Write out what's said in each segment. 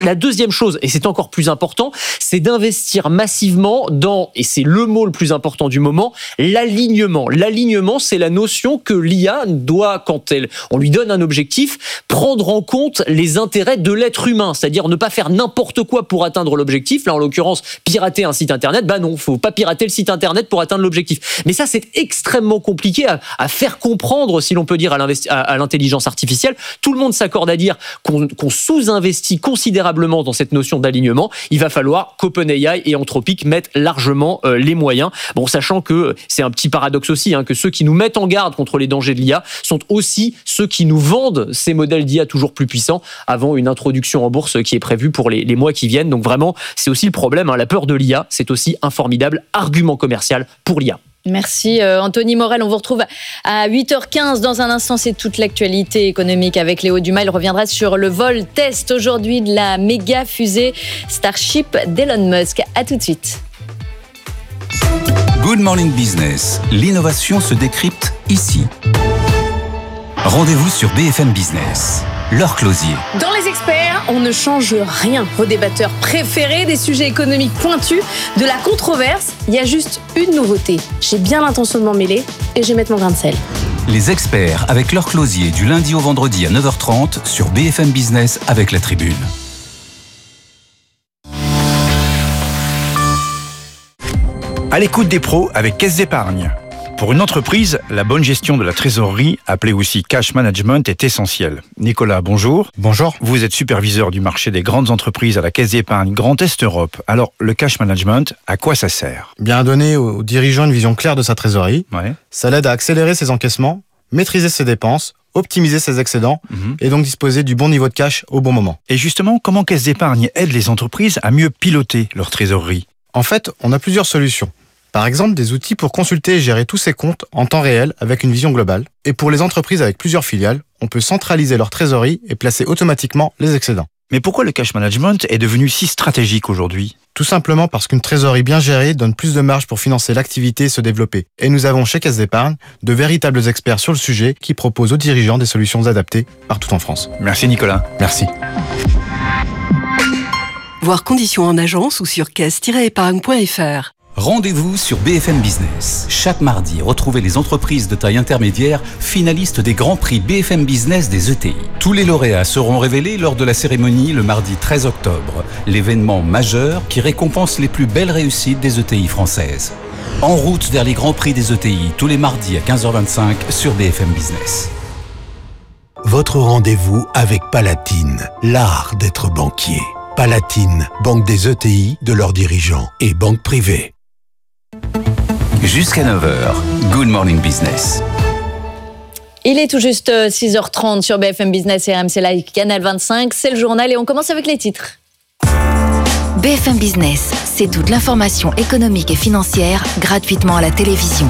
La deuxième chose, et c'est encore plus important, c'est d'investir massivement dans, et c'est le mot le plus important du moment, l'alignement. L'alignement, c'est la notion que l'IA doit, quand on lui donne un objectif, prendre en compte les intérêts de l'être humain, c'est-à-dire ne pas faire n'importe quoi pour atteindre l'objectif. Là, en l'occurrence, pirater un site internet, non, faut pas pirater le site internet pour atteindre l'objectif. Mais ça, c'est extrêmement compliqué à faire comprendre, si l'on peut dire, à l'intelligence artificielle. Tout le monde s'accorde à dire qu'on sous-investit considérablement dans cette notion d'alignement. Il va falloir qu'OpenAI et Anthropic mettent largement les moyens. Bon, sachant que c'est un petit paradoxe aussi, que ceux qui nous mettent en garde contre les dangers de l'IA sont aussi ceux qui nous vendent ces modèles d'IA toujours plus puissants avant une introduction en bourse qui est prévue pour les mois qui viennent. Donc vraiment, c'est aussi le problème. La peur de l'IA, c'est aussi un formidable argument commercial pour l'IA. Merci Anthony Morel, on vous retrouve à 8h15 dans un instant, c'est toute l'actualité économique avec Léo Dumas. Il reviendra sur le vol test aujourd'hui de la méga fusée Starship d'Elon Musk. À tout de suite. Good Morning Business, l'innovation se décrypte ici. Rendez-vous sur BFM Business. Laure Closier. Dans Les Experts, on ne change rien. Vos débatteurs préférés, des sujets économiques pointus, de la controverse, il y a juste une nouveauté. J'ai bien l'intention de m'en mêler et je vais mettre mon grain de sel. Les Experts avec Laure Closier du lundi au vendredi à 9h30 sur BFM Business avec La Tribune. À l'écoute des pros avec Caisse d'Épargne. Pour une entreprise, la bonne gestion de la trésorerie, appelée aussi cash management, est essentielle. Nicolas, bonjour. Bonjour. Vous êtes superviseur du marché des grandes entreprises à la Caisse d'Épargne Grand Est Europe. Alors, le cash management, à quoi ça sert ? Bien à donner aux dirigeants une vision claire de sa trésorerie. Ouais. Ça l'aide à accélérer ses encaissements, maîtriser ses dépenses, optimiser ses excédents et donc disposer du bon niveau de cash au bon moment. Et justement, comment Caisse d'Épargne aide les entreprises à mieux piloter leur trésorerie ? En fait, on a plusieurs solutions. Par exemple, des outils pour consulter et gérer tous ses comptes en temps réel avec une vision globale. Et pour les entreprises avec plusieurs filiales, on peut centraliser leur trésorerie et placer automatiquement les excédents. Mais pourquoi le cash management est devenu si stratégique aujourd'hui ? Tout simplement parce qu'une trésorerie bien gérée donne plus de marge pour financer l'activité et se développer. Et nous avons chez Caisse d'Épargne de véritables experts sur le sujet qui proposent aux dirigeants des solutions adaptées partout en France. Merci Nicolas. Merci. Voir conditions en agence ou sur caisse-épargne.fr. Rendez-vous sur BFM Business. Chaque mardi, retrouvez les entreprises de taille intermédiaire finalistes des grands prix BFM Business des ETI. Tous les lauréats seront révélés lors de la cérémonie le mardi 13 octobre, l'événement majeur qui récompense les plus belles réussites des ETI françaises. En route vers les grands prix des ETI, tous les mardis à 15h25 sur BFM Business. Votre rendez-vous avec Palatine, l'art d'être banquier. Palatine, banque des ETI, de leurs dirigeants et banque privée. Jusqu'à 9h, Good Morning Business. Il est tout juste 6h30 sur BFM Business et RMC Live, Canal 25. C'est le journal et on commence avec les titres. BFM Business, c'est toute l'information économique et financière gratuitement à la télévision.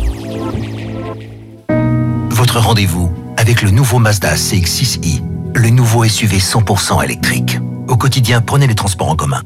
Votre rendez-vous avec le nouveau Mazda CX-6i, le nouveau SUV 100% électrique. Au quotidien, prenez les transports en commun.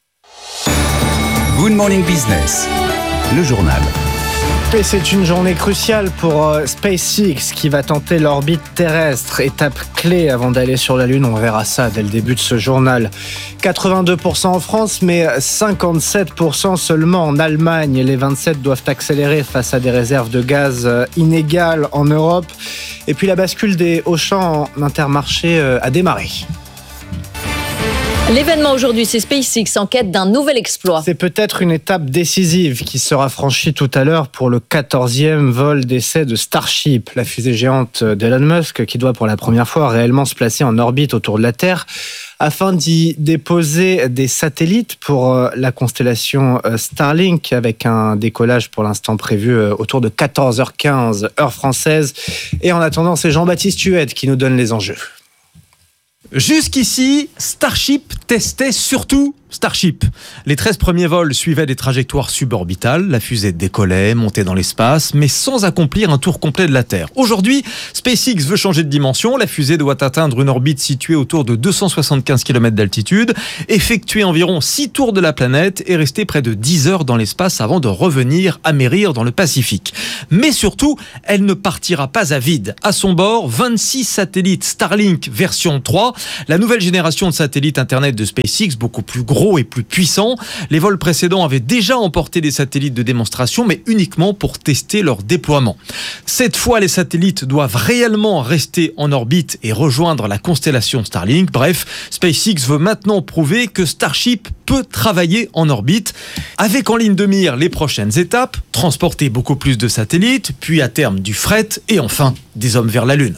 Good Morning Business, le journal. Et c'est une journée cruciale pour SpaceX qui va tenter l'orbite terrestre. Étape clé avant d'aller sur la Lune. On verra ça dès le début de ce journal. 82% en France, mais 57% seulement en Allemagne. Les 27 doivent accélérer face à des réserves de gaz inégales en Europe. Et puis la bascule des Auchan en Intermarché a démarré. L'événement aujourd'hui, c'est SpaceX en quête d'un nouvel exploit. C'est peut-être une étape décisive qui sera franchie tout à l'heure pour le 14e vol d'essai de Starship, la fusée géante d'Elon Musk qui doit pour la première fois réellement se placer en orbite autour de la Terre afin d'y déposer des satellites pour la constellation Starlink avec un décollage pour l'instant prévu autour de 14h15 heure française. Et en attendant, c'est Jean-Baptiste Huette qui nous donne les enjeux. Jusqu'ici, Starship testait surtout Starship. Les 13 premiers vols suivaient des trajectoires suborbitales. La fusée décollait, montait dans l'espace, mais sans accomplir un tour complet de la Terre. Aujourd'hui, SpaceX veut changer de dimension. La fusée doit atteindre une orbite située autour de 275 km d'altitude, effectuer environ 6 tours de la planète et rester près de 10 heures dans l'espace avant de revenir amérir dans le Pacifique. Mais surtout, elle ne partira pas à vide. À son bord, 26 satellites Starlink version 3, la nouvelle génération de satellites Internet de SpaceX, beaucoup plus gros et plus puissants. Les vols précédents avaient déjà emporté des satellites de démonstration, mais uniquement pour tester leur déploiement. Cette fois, les satellites doivent réellement rester en orbite et rejoindre la constellation Starlink. Bref, SpaceX veut maintenant prouver que Starship peut travailler en orbite, avec en ligne de mire les prochaines étapes, transporter beaucoup plus de satellites, puis à terme du fret et enfin des hommes vers la Lune.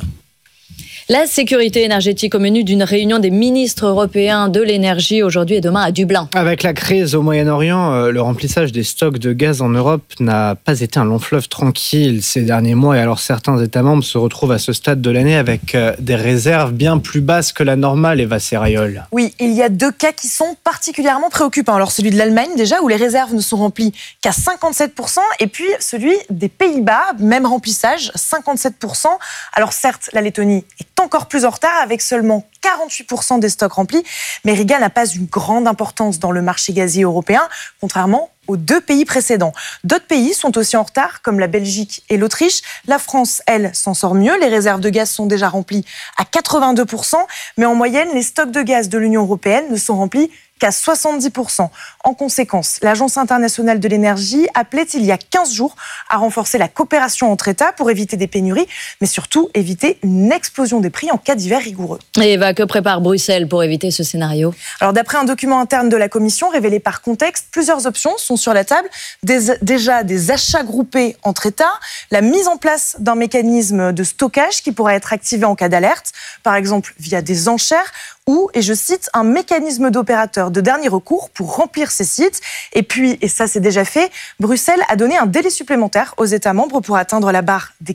La sécurité énergétique au menu d'une réunion des ministres européens de l'énergie aujourd'hui et demain à Dublin. Avec la crise au Moyen-Orient, le remplissage des stocks de gaz en Europe n'a pas été un long fleuve tranquille ces derniers mois. Et alors certains États membres se retrouvent à ce stade de l'année avec des réserves bien plus basses que la normale, Eva Serrayol. Oui, il y a 2 cas qui sont particulièrement préoccupants. Alors celui de l'Allemagne déjà, où les réserves ne sont remplies qu'à 57%, et puis celui des Pays-Bas, même remplissage, 57%. Alors certes, la Lettonie est encore plus en retard avec seulement 48% des stocks remplis, mais Riga n'a pas une grande importance dans le marché gazier européen, contrairement aux 2 pays précédents. D'autres pays sont aussi en retard, comme la Belgique et l'Autriche. La France, elle, s'en sort mieux. Les réserves de gaz sont déjà remplies à 82%, mais en moyenne, les stocks de gaz de l'Union européenne ne sont remplis qu'à 70%. En conséquence, l'Agence internationale de l'énergie appelait il y a 15 jours à renforcer la coopération entre États pour éviter des pénuries, mais surtout éviter une explosion des prix en cas d'hiver rigoureux. Et Eva, que prépare Bruxelles pour éviter ce scénario ? Alors d'après un document interne de la Commission révélé par Contexte, plusieurs options sont sur la table. Déjà des achats groupés entre États, la mise en place d'un mécanisme de stockage qui pourrait être activé en cas d'alerte, par exemple via des enchères, ou, et je cite, un mécanisme d'opérateur de dernier recours pour remplir ces sites. Et puis, et ça c'est déjà fait, Bruxelles a donné un délai supplémentaire aux États membres pour atteindre la barre des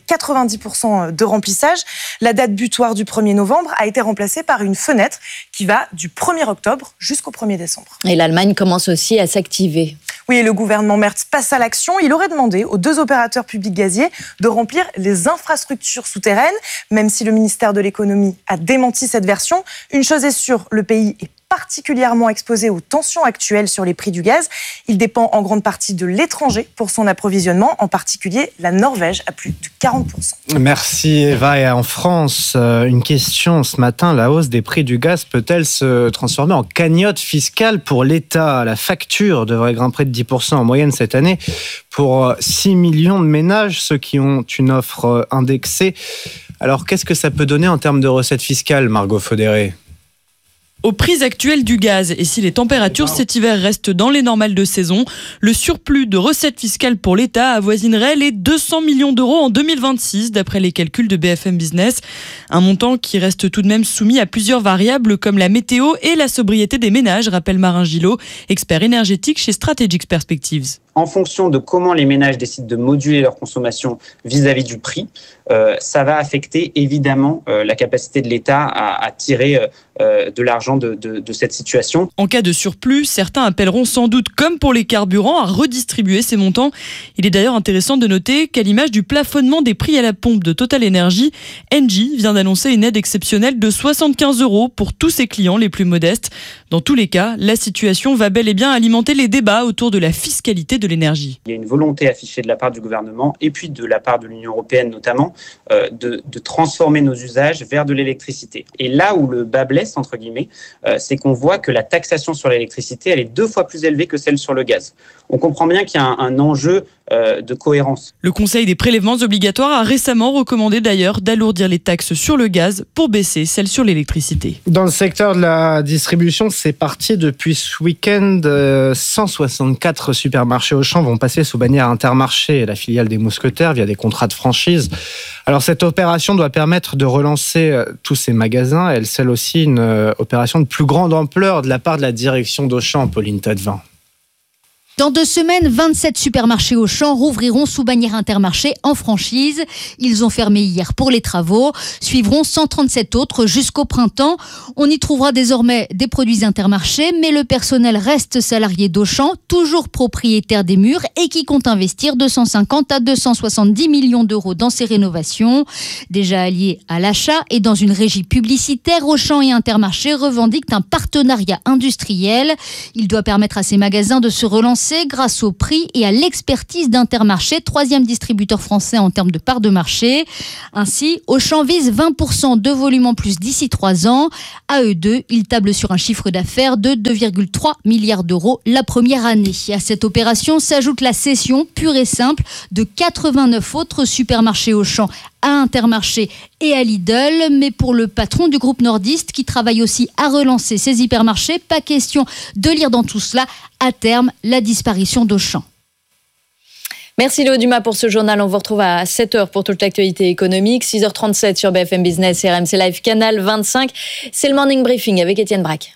90% de remplissage. La date butoir du 1er novembre a été remplacée par une fenêtre qui va du 1er octobre jusqu'au 1er décembre. Et l'Allemagne commence aussi à s'activer. Oui, le gouvernement Merz passe à l'action. Il aurait demandé aux 2 opérateurs publics gaziers de remplir les infrastructures souterraines, même si le ministère de l'économie a démenti cette version. Une chose est sûre, le pays est particulièrement exposé aux tensions actuelles sur les prix du gaz. Il dépend en grande partie de l'étranger pour son approvisionnement, en particulier la Norvège à plus de 40%. Merci Eva. Et en France, une question ce matin, la hausse des prix du gaz peut-elle se transformer en cagnotte fiscale pour l'État ? La facture devrait grimper de 10% en moyenne cette année pour 6 millions de ménages, ceux qui ont une offre indexée. Alors qu'est-ce que ça peut donner en termes de recettes fiscales, Margot Faudéré ? Au prix actuel du gaz, et si les températures cet hiver restent dans les normales de saison, le surplus de recettes fiscales pour l'État avoisinerait les 200 millions d'euros en 2026, d'après les calculs de BFM Business. Un montant qui reste tout de même soumis à plusieurs variables comme la météo et la sobriété des ménages, rappelle Marin Gillot, expert énergétique chez Strategic Perspectives. En fonction de comment les ménages décident de moduler leur consommation vis-à-vis du prix, ça va affecter évidemment la capacité de l'État à tirer de l'argent de cette situation. En cas de surplus, certains appelleront sans doute, comme pour les carburants, à redistribuer ces montants. Il est d'ailleurs intéressant de noter qu'à l'image du plafonnement des prix à la pompe de Total Energy, Engie vient d'annoncer une aide exceptionnelle de 75 € pour tous ses clients les plus modestes. Dans tous les cas, la situation va bel et bien alimenter les débats autour de la fiscalité de l'énergie. Il y a une volonté affichée de la part du gouvernement et puis de la part de l'Union européenne notamment de transformer nos usages vers de l'électricité. Et là où le bas blesse, entre guillemets, c'est qu'on voit que la taxation sur l'électricité, elle est 2 fois plus élevée que celle sur le gaz. On comprend bien qu'il y a un enjeu de cohérence. Le Conseil des prélèvements obligatoires a récemment recommandé d'ailleurs d'alourdir les taxes sur le gaz pour baisser celles sur l'électricité. Dans le secteur de la distribution, c'est parti depuis ce week-end. 164 supermarchés Auchan vont passer sous bannière Intermarché, la filiale des Mousquetaires, via des contrats de franchise. Alors cette opération doit permettre de relancer tous ces magasins. Elle scelle aussi une opération de plus grande ampleur de la part de la direction d'Auchan, Pauline Tadevin. Dans 2 semaines, 27 supermarchés Auchan rouvriront sous bannière Intermarché en franchise. Ils ont fermé hier pour les travaux. Suivront 137 autres jusqu'au printemps. On y trouvera désormais des produits Intermarché, mais le personnel reste salarié d'Auchan, toujours propriétaire des murs et qui compte investir 250 à 270 millions d'euros dans ces rénovations. Déjà alliés à l'achat et dans une régie publicitaire, Auchan et Intermarché revendiquent un partenariat industriel. Il doit permettre à ces magasins de se relancer grâce au prix et à l'expertise d'Intermarché, 3e distributeur français en termes de part de marché. Ainsi, Auchan vise 20% de volume en plus d'ici 3 ans. À eux deux, ils tablent sur un chiffre d'affaires de 2,3 milliards d'euros la première année. À cette opération s'ajoute la cession pure et simple de 89 autres supermarchés Auchan à Intermarché et à Lidl. Mais pour le patron du groupe nordiste qui travaille aussi à relancer ses hypermarchés, pas question de lire dans tout cela, à terme, la disparition d'Auchan. Merci Léo Dumas pour ce journal. On vous retrouve à 7h pour toute l'actualité économique, 6h37 sur BFM Business et RMC Live Canal 25. C'est le Morning Briefing avec Étienne Braque.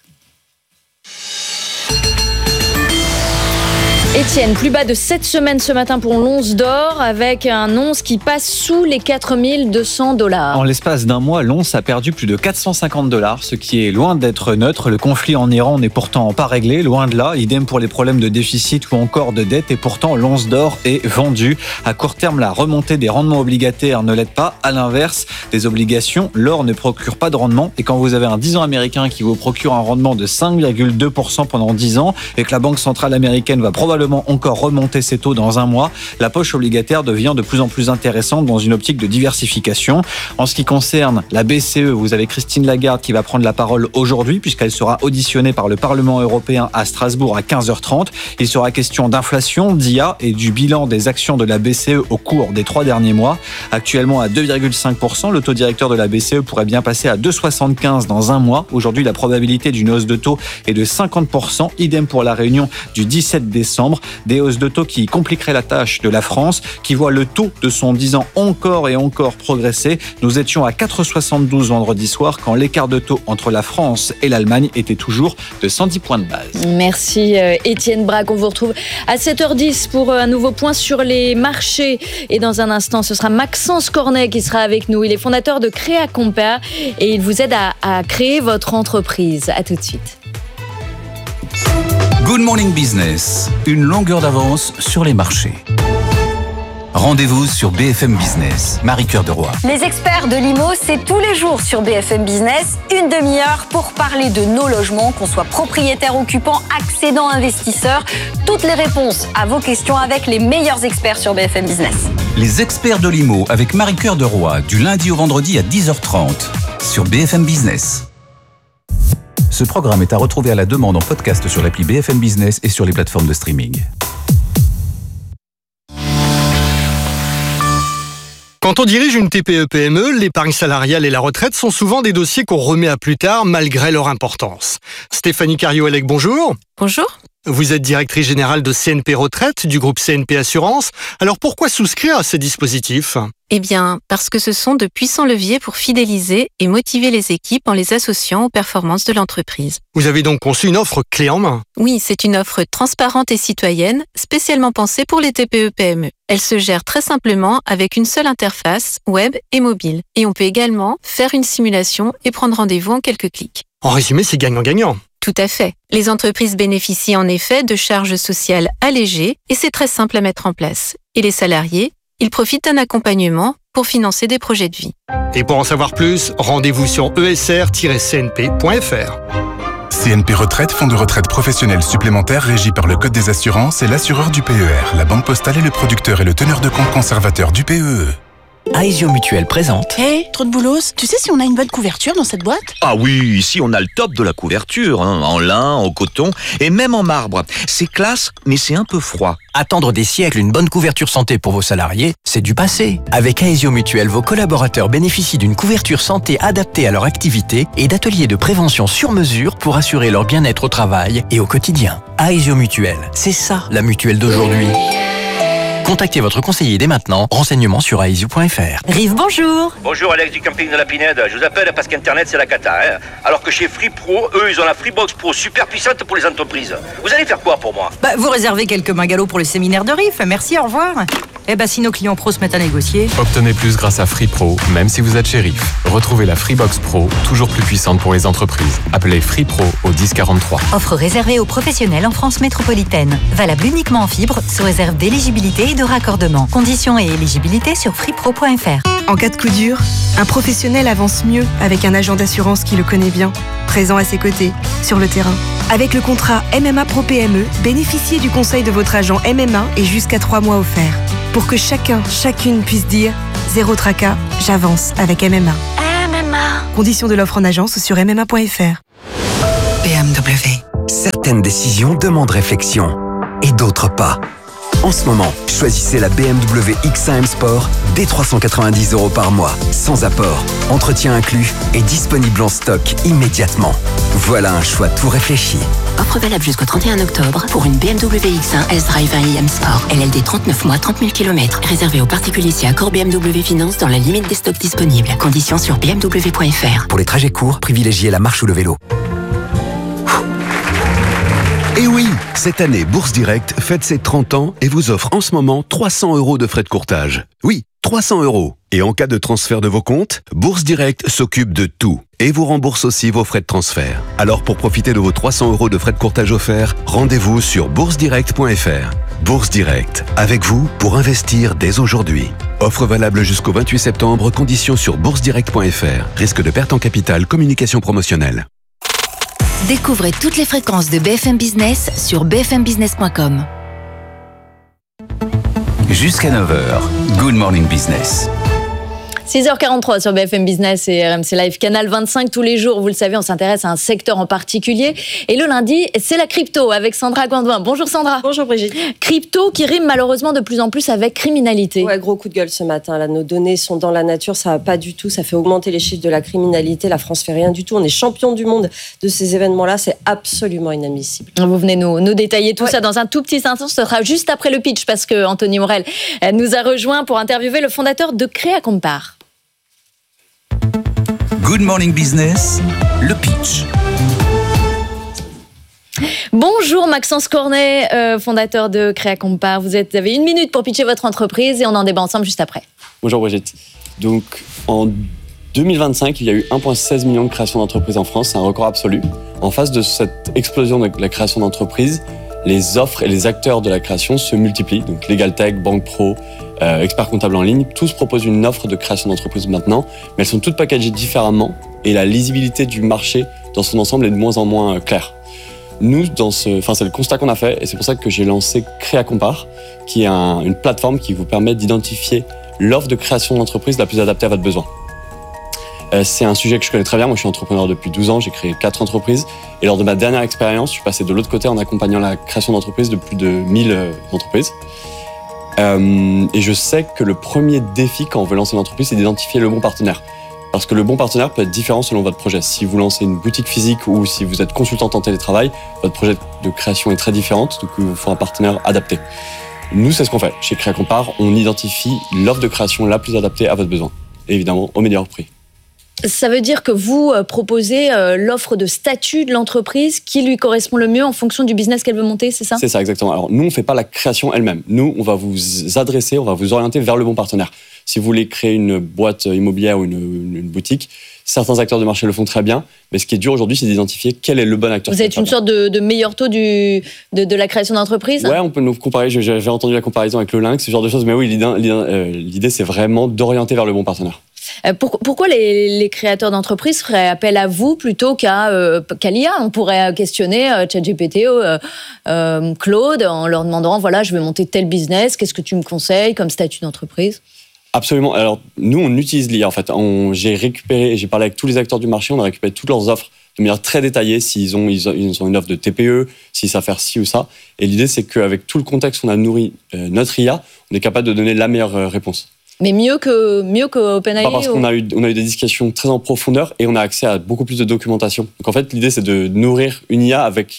Étienne, plus bas de 7 semaines ce matin pour l'once d'or, avec un once qui passe sous les $4,200. En l'espace d'un mois, l'once a perdu plus de $450, ce qui est loin d'être neutre. Le conflit en Iran n'est pourtant pas réglé, loin de là. Idem pour les problèmes de déficit ou encore de dette. Et pourtant, l'once d'or est vendue. À court terme, la remontée des rendements obligataires ne l'aide pas. À l'inverse, des obligations, l'or ne procure pas de rendement. Et quand vous avez un 10 ans américain qui vous procure un rendement de 5,2% pendant 10 ans et que la Banque centrale américaine va probablement encore remonter ses taux dans un mois, la poche obligataire devient de plus en plus intéressante dans une optique de diversification. En ce qui concerne la BCE, vous avez Christine Lagarde qui va prendre la parole aujourd'hui puisqu'elle sera auditionnée par le Parlement européen à Strasbourg à 15h30. Il sera question d'inflation, d'IA et du bilan des actions de la BCE au cours des 3 derniers mois. Actuellement à 2,5%, le taux directeur de la BCE pourrait bien passer à 2,75 dans un mois. Aujourd'hui, la probabilité d'une hausse de taux est de 50%. Idem pour la réunion du 17 décembre. Des hausses de taux qui compliqueraient la tâche de la France, qui voit le taux de son 10 ans encore et encore progresser. Nous étions à 4,72 vendredi soir quand l'écart de taux entre la France et l'Allemagne était toujours de 110 points de base. Merci Étienne Braque. On vous retrouve à 7h10 pour un nouveau point sur les marchés. Et dans un instant, ce sera Maxence Cornet qui sera avec nous. Il est fondateur de Créa Compare et il vous aide à créer votre entreprise. À tout de suite. Good Morning Business, une longueur d'avance sur les marchés. Rendez-vous sur BFM Business. Marie-Cœur de Roy. Les experts de l'IMO, c'est tous les jours sur BFM Business, une demi-heure pour parler de nos logements, qu'on soit propriétaire, occupant, accédant, investisseur. Toutes les réponses à vos questions avec les meilleurs experts sur BFM Business. Les experts de l'IMO avec Marie-Cœur de Roy, du lundi au vendredi à 10h30 sur BFM Business. Ce programme est à retrouver à la demande en podcast sur l'appli BFM Business et sur les plateformes de streaming. Quand on dirige une TPE-PME, l'épargne salariale et la retraite sont souvent des dossiers qu'on remet à plus tard malgré leur importance. Stéphanie Carriot-Elec, bonjour. Bonjour. Vous êtes directrice générale de CNP Retraite du groupe CNP Assurance. Alors pourquoi souscrire à ces dispositifs ? Eh bien, parce que ce sont de puissants leviers pour fidéliser et motiver les équipes en les associant aux performances de l'entreprise. Vous avez donc conçu une offre clé en main ? Oui, c'est une offre transparente et citoyenne, spécialement pensée pour les TPE-PME. Elle se gère très simplement avec une seule interface, web et mobile. Et on peut également faire une simulation et prendre rendez-vous en quelques clics. En résumé, c'est gagnant-gagnant. Tout à fait. Les entreprises bénéficient en effet de charges sociales allégées et c'est très simple à mettre en place. Et les salariés, ils profitent d'un accompagnement pour financer des projets de vie. Et pour en savoir plus, rendez-vous sur esr-cnp.fr. CNP Retraite, fonds de retraite professionnel supplémentaire régi par le Code des assurances et l'assureur du PER. La Banque Postale est le producteur et le teneur de compte conservateur du PEE. Aesio Mutuel présente. Hey, trop de boulos. Tu sais si on a une bonne couverture dans cette boîte ? Ah oui, ici on a le top de la couverture, en lin, en coton et même en marbre. C'est classe, mais c'est un peu froid. Attendre des siècles une bonne couverture santé pour vos salariés, c'est du passé. Avec Aesio Mutuel, vos collaborateurs bénéficient d'une couverture santé adaptée à leur activité et d'ateliers de prévention sur mesure pour assurer leur bien-être au travail et au quotidien. Aesio Mutuel, c'est ça la mutuelle d'aujourd'hui. Contactez votre conseiller dès maintenant. Renseignements sur aesio.fr. Rive, bonjour. Bonjour, Alex du camping de la Pinède. Je vous appelle parce qu'Internet, c'est la cata. Hein. Alors que chez Free Pro, eux, ils ont la Freebox Pro super puissante pour les entreprises. Vous allez faire quoi pour moi? Vous réservez quelques magalots pour le séminaire de Rive. Merci, au revoir. Si nos clients pros se mettent à négocier. Obtenez plus grâce à Free Pro, même si vous êtes chez Rive. Retrouvez la Freebox Pro, toujours plus puissante pour les entreprises. Appelez Free Pro au 1043. Offre réservée aux professionnels en France métropolitaine. Valable uniquement en fibre, sous réserve d'éligibilité et de raccordement. Conditions et éligibilité sur freepro.fr. En cas de coup dur, un professionnel avance mieux avec un agent d'assurance qui le connaît bien, présent à ses côtés, sur le terrain. Avec le contrat MMA Pro PME, bénéficiez du conseil de votre agent MMA et jusqu'à 3 mois offerts. Pour que chacune puisse dire « Zéro tracas, j'avance avec MMA ». Conditions de l'offre en agence ou sur MMA.fr. BMW. Certaines décisions demandent réflexion et d'autres pas. En ce moment, choisissez la BMW X1 M Sport dès 390 € par mois, sans apport, entretien inclus et disponible en stock immédiatement. Voilà un choix tout réfléchi. Offre valable jusqu'au 31 octobre pour une BMW X1 S-Drive 1 iM Sport. LLD 39 mois, 30 000 km. Réservé aux particuliers si accord BMW Finance dans la limite des stocks disponibles. Conditions sur bmw.fr. Pour les trajets courts, privilégiez la marche ou le vélo. Et oui, cette année, Bourse Direct fête ses 30 ans et vous offre en ce moment 300 € de frais de courtage. Oui, 300 €. Et en cas de transfert de vos comptes, Bourse Direct s'occupe de tout et vous rembourse aussi vos frais de transfert. Alors pour profiter de vos 300 € de frais de courtage offerts, rendez-vous sur boursedirect.fr. Bourse Direct, avec vous pour investir dès aujourd'hui. Offre valable jusqu'au 28 septembre, conditions sur boursedirect.fr. Risque de perte en capital, communication promotionnelle. Découvrez toutes les fréquences de BFM Business sur bfmbusiness.com. Jusqu'à 9h, Good Morning Business. 6h43 sur BFM Business et RMC Live, Canal 25. Tous les jours, vous le savez, on s'intéresse à un secteur en particulier. Et le lundi, c'est la crypto avec Sandra Gondouin. Bonjour Sandra. Bonjour Brigitte. Crypto qui rime malheureusement de plus en plus avec criminalité. Ouais, gros coup de gueule ce matin. Là, nos données sont dans la nature, ça va pas du tout. Ça fait augmenter les chiffres de la criminalité. La France fait rien du tout. On est champion du monde de ces événements-là. C'est absolument inadmissible. Vous venez nous détailler tout ça dans un tout petit instant. Ce sera juste après le pitch parce que Anthony Morel nous a rejoint pour interviewer le fondateur de Créacompare. Good Morning Business, le pitch. Bonjour Maxence Cornet, fondateur de Créacompare. Vous avez 1 minute pour pitcher votre entreprise et on en débat ensemble juste après. Bonjour Brigitte. Donc en 2025, il y a eu 1,16 million de créations d'entreprises en France, c'est un record absolu. En face de cette explosion de la création d'entreprises, les offres et les acteurs de la création se multiplient. Donc LegalTech, Banque Pro, experts comptables en ligne, tous proposent une offre de création d'entreprise maintenant, mais elles sont toutes packagées différemment et la lisibilité du marché dans son ensemble est de moins en moins claire. Nous, c'est le constat qu'on a fait et c'est pour ça que j'ai lancé Créacompare, qui est une plateforme qui vous permet d'identifier l'offre de création d'entreprise la plus adaptée à votre besoin. C'est un sujet que je connais très bien. Moi, je suis entrepreneur depuis 12 ans. J'ai créé 4 entreprises. Et lors de ma dernière expérience, je suis passé de l'autre côté en accompagnant la création d'entreprises de plus de 1000 entreprises. Et je sais que le premier défi quand on veut lancer une entreprise, c'est d'identifier le bon partenaire. Parce que le bon partenaire peut être différent selon votre projet. Si vous lancez une boutique physique ou si vous êtes consultante en télétravail, votre projet de création est très différent. Donc, il vous faut un partenaire adapté. Nous, c'est ce qu'on fait. Chez Créacompare, on identifie l'offre de création la plus adaptée à votre besoin. Et évidemment, au meilleur prix. Ça veut dire que vous proposez l'offre de statut de l'entreprise qui lui correspond le mieux en fonction du business qu'elle veut monter, c'est ça ? C'est ça, exactement. Alors, nous, on ne fait pas la création elle-même. Nous, on va vous adresser, on va vous orienter vers le bon partenaire. Si vous voulez créer une boîte immobilière ou une boutique, certains acteurs de marché le font très bien, mais ce qui est dur aujourd'hui, c'est d'identifier quel est le bon acteur. Vous êtes une sorte de meilleur taux de la création d'entreprise ? Ouais, on peut nous comparer. J'ai entendu la comparaison avec le Lynx, ce genre de choses, mais oui, l'idée, c'est vraiment d'orienter vers le bon partenaire. Pourquoi les créateurs d'entreprises feraient appel à vous plutôt qu'à l'IA ? On pourrait questionner ChatGPT, Claude, en leur demandant, voilà, je vais monter tel business, qu'est-ce que tu me conseilles comme statut d'entreprise ? Absolument. Alors, nous, on utilise l'IA, en fait. J'ai parlé avec tous les acteurs du marché, on a récupéré toutes leurs offres de manière très détaillée, s'ils ont une offre de TPE, s'ils savent faire ci ou ça. Et l'idée, c'est qu'avec tout le contexte qu'on a nourri notre IA, on est capable de donner la meilleure réponse. Mais mieux que OpenAI. Parce qu'on a eu des discussions très en profondeur et on a accès à beaucoup plus de documentation. Donc en fait, l'idée, c'est de nourrir une IA avec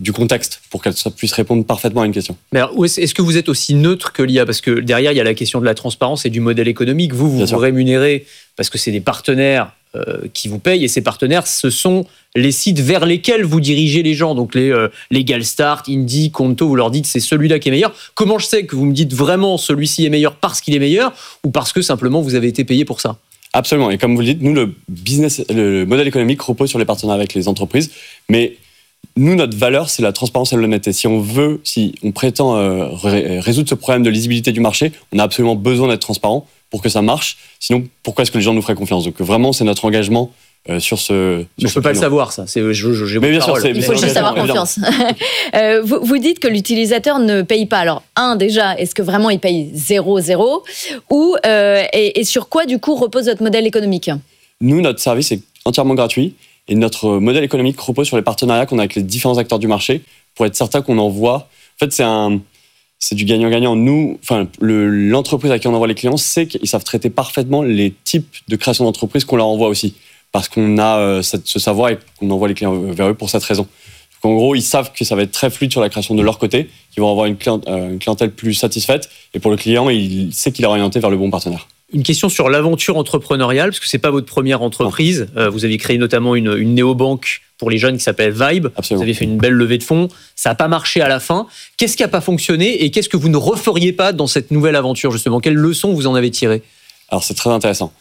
du contexte pour qu'elle puisse répondre parfaitement à une question. Mais alors, est-ce que vous êtes aussi neutre que l'IA ? Parce que derrière, il y a la question de la transparence et du modèle économique. Vous rémunérez parce que c'est des partenaires qui vous payent, et ces partenaires, ce sont les sites vers lesquels vous dirigez les gens. Donc les Legalstart, Indie, Conto, vous leur dites c'est celui-là qui est meilleur. Comment je sais que vous me dites vraiment celui-ci est meilleur parce qu'il est meilleur ou parce que simplement vous avez été payé pour ça ? Absolument. Et comme vous le dites, nous, le modèle économique repose sur les partenariats avec les entreprises. Mais nous, notre valeur, c'est la transparence et l'honnêteté. Si on prétend résoudre ce problème de lisibilité du marché, on a absolument besoin d'être transparent pour que ça marche. Sinon, pourquoi est-ce que les gens nous feraient confiance ? Donc vraiment, c'est notre engagement sur ce. Je ne peux pas le savoir, ça. Mais bien sûr, il faut juste avoir confiance. Vous dites que l'utilisateur ne paye pas. Alors, déjà, est-ce que vraiment il paye 0,0 ou et sur quoi, du coup, repose votre modèle économique ? Nous, notre service est entièrement gratuit et notre modèle économique repose sur les partenariats qu'on a avec les différents acteurs du marché pour être certain qu'on envoie. En fait, c'est du gagnant-gagnant. Nous, l'entreprise à qui on envoie les clients sait qu'ils savent traiter parfaitement les types de création d'entreprise qu'on leur envoie aussi. Parce qu'on a ce savoir et qu'on envoie les clients vers eux pour cette raison. Donc, en gros, ils savent que ça va être très fluide sur la création de leur côté, qu'ils vont avoir une clientèle plus satisfaite. Et pour le client, il sait qu'il est orienté vers le bon partenaire. Une question sur l'aventure entrepreneuriale, parce que c'est pas votre première entreprise. Vous avez créé notamment une néobanque pour les jeunes qui s'appelle Vibe. Absolument. Vous avez fait une belle levée de fonds. Ça n'a pas marché à la fin. Qu'est-ce qui n'a pas fonctionné et qu'est-ce que vous ne referiez pas dans cette nouvelle aventure, justement ? Quelles leçons vous en avez tirées ? Alors, c'est très intéressant.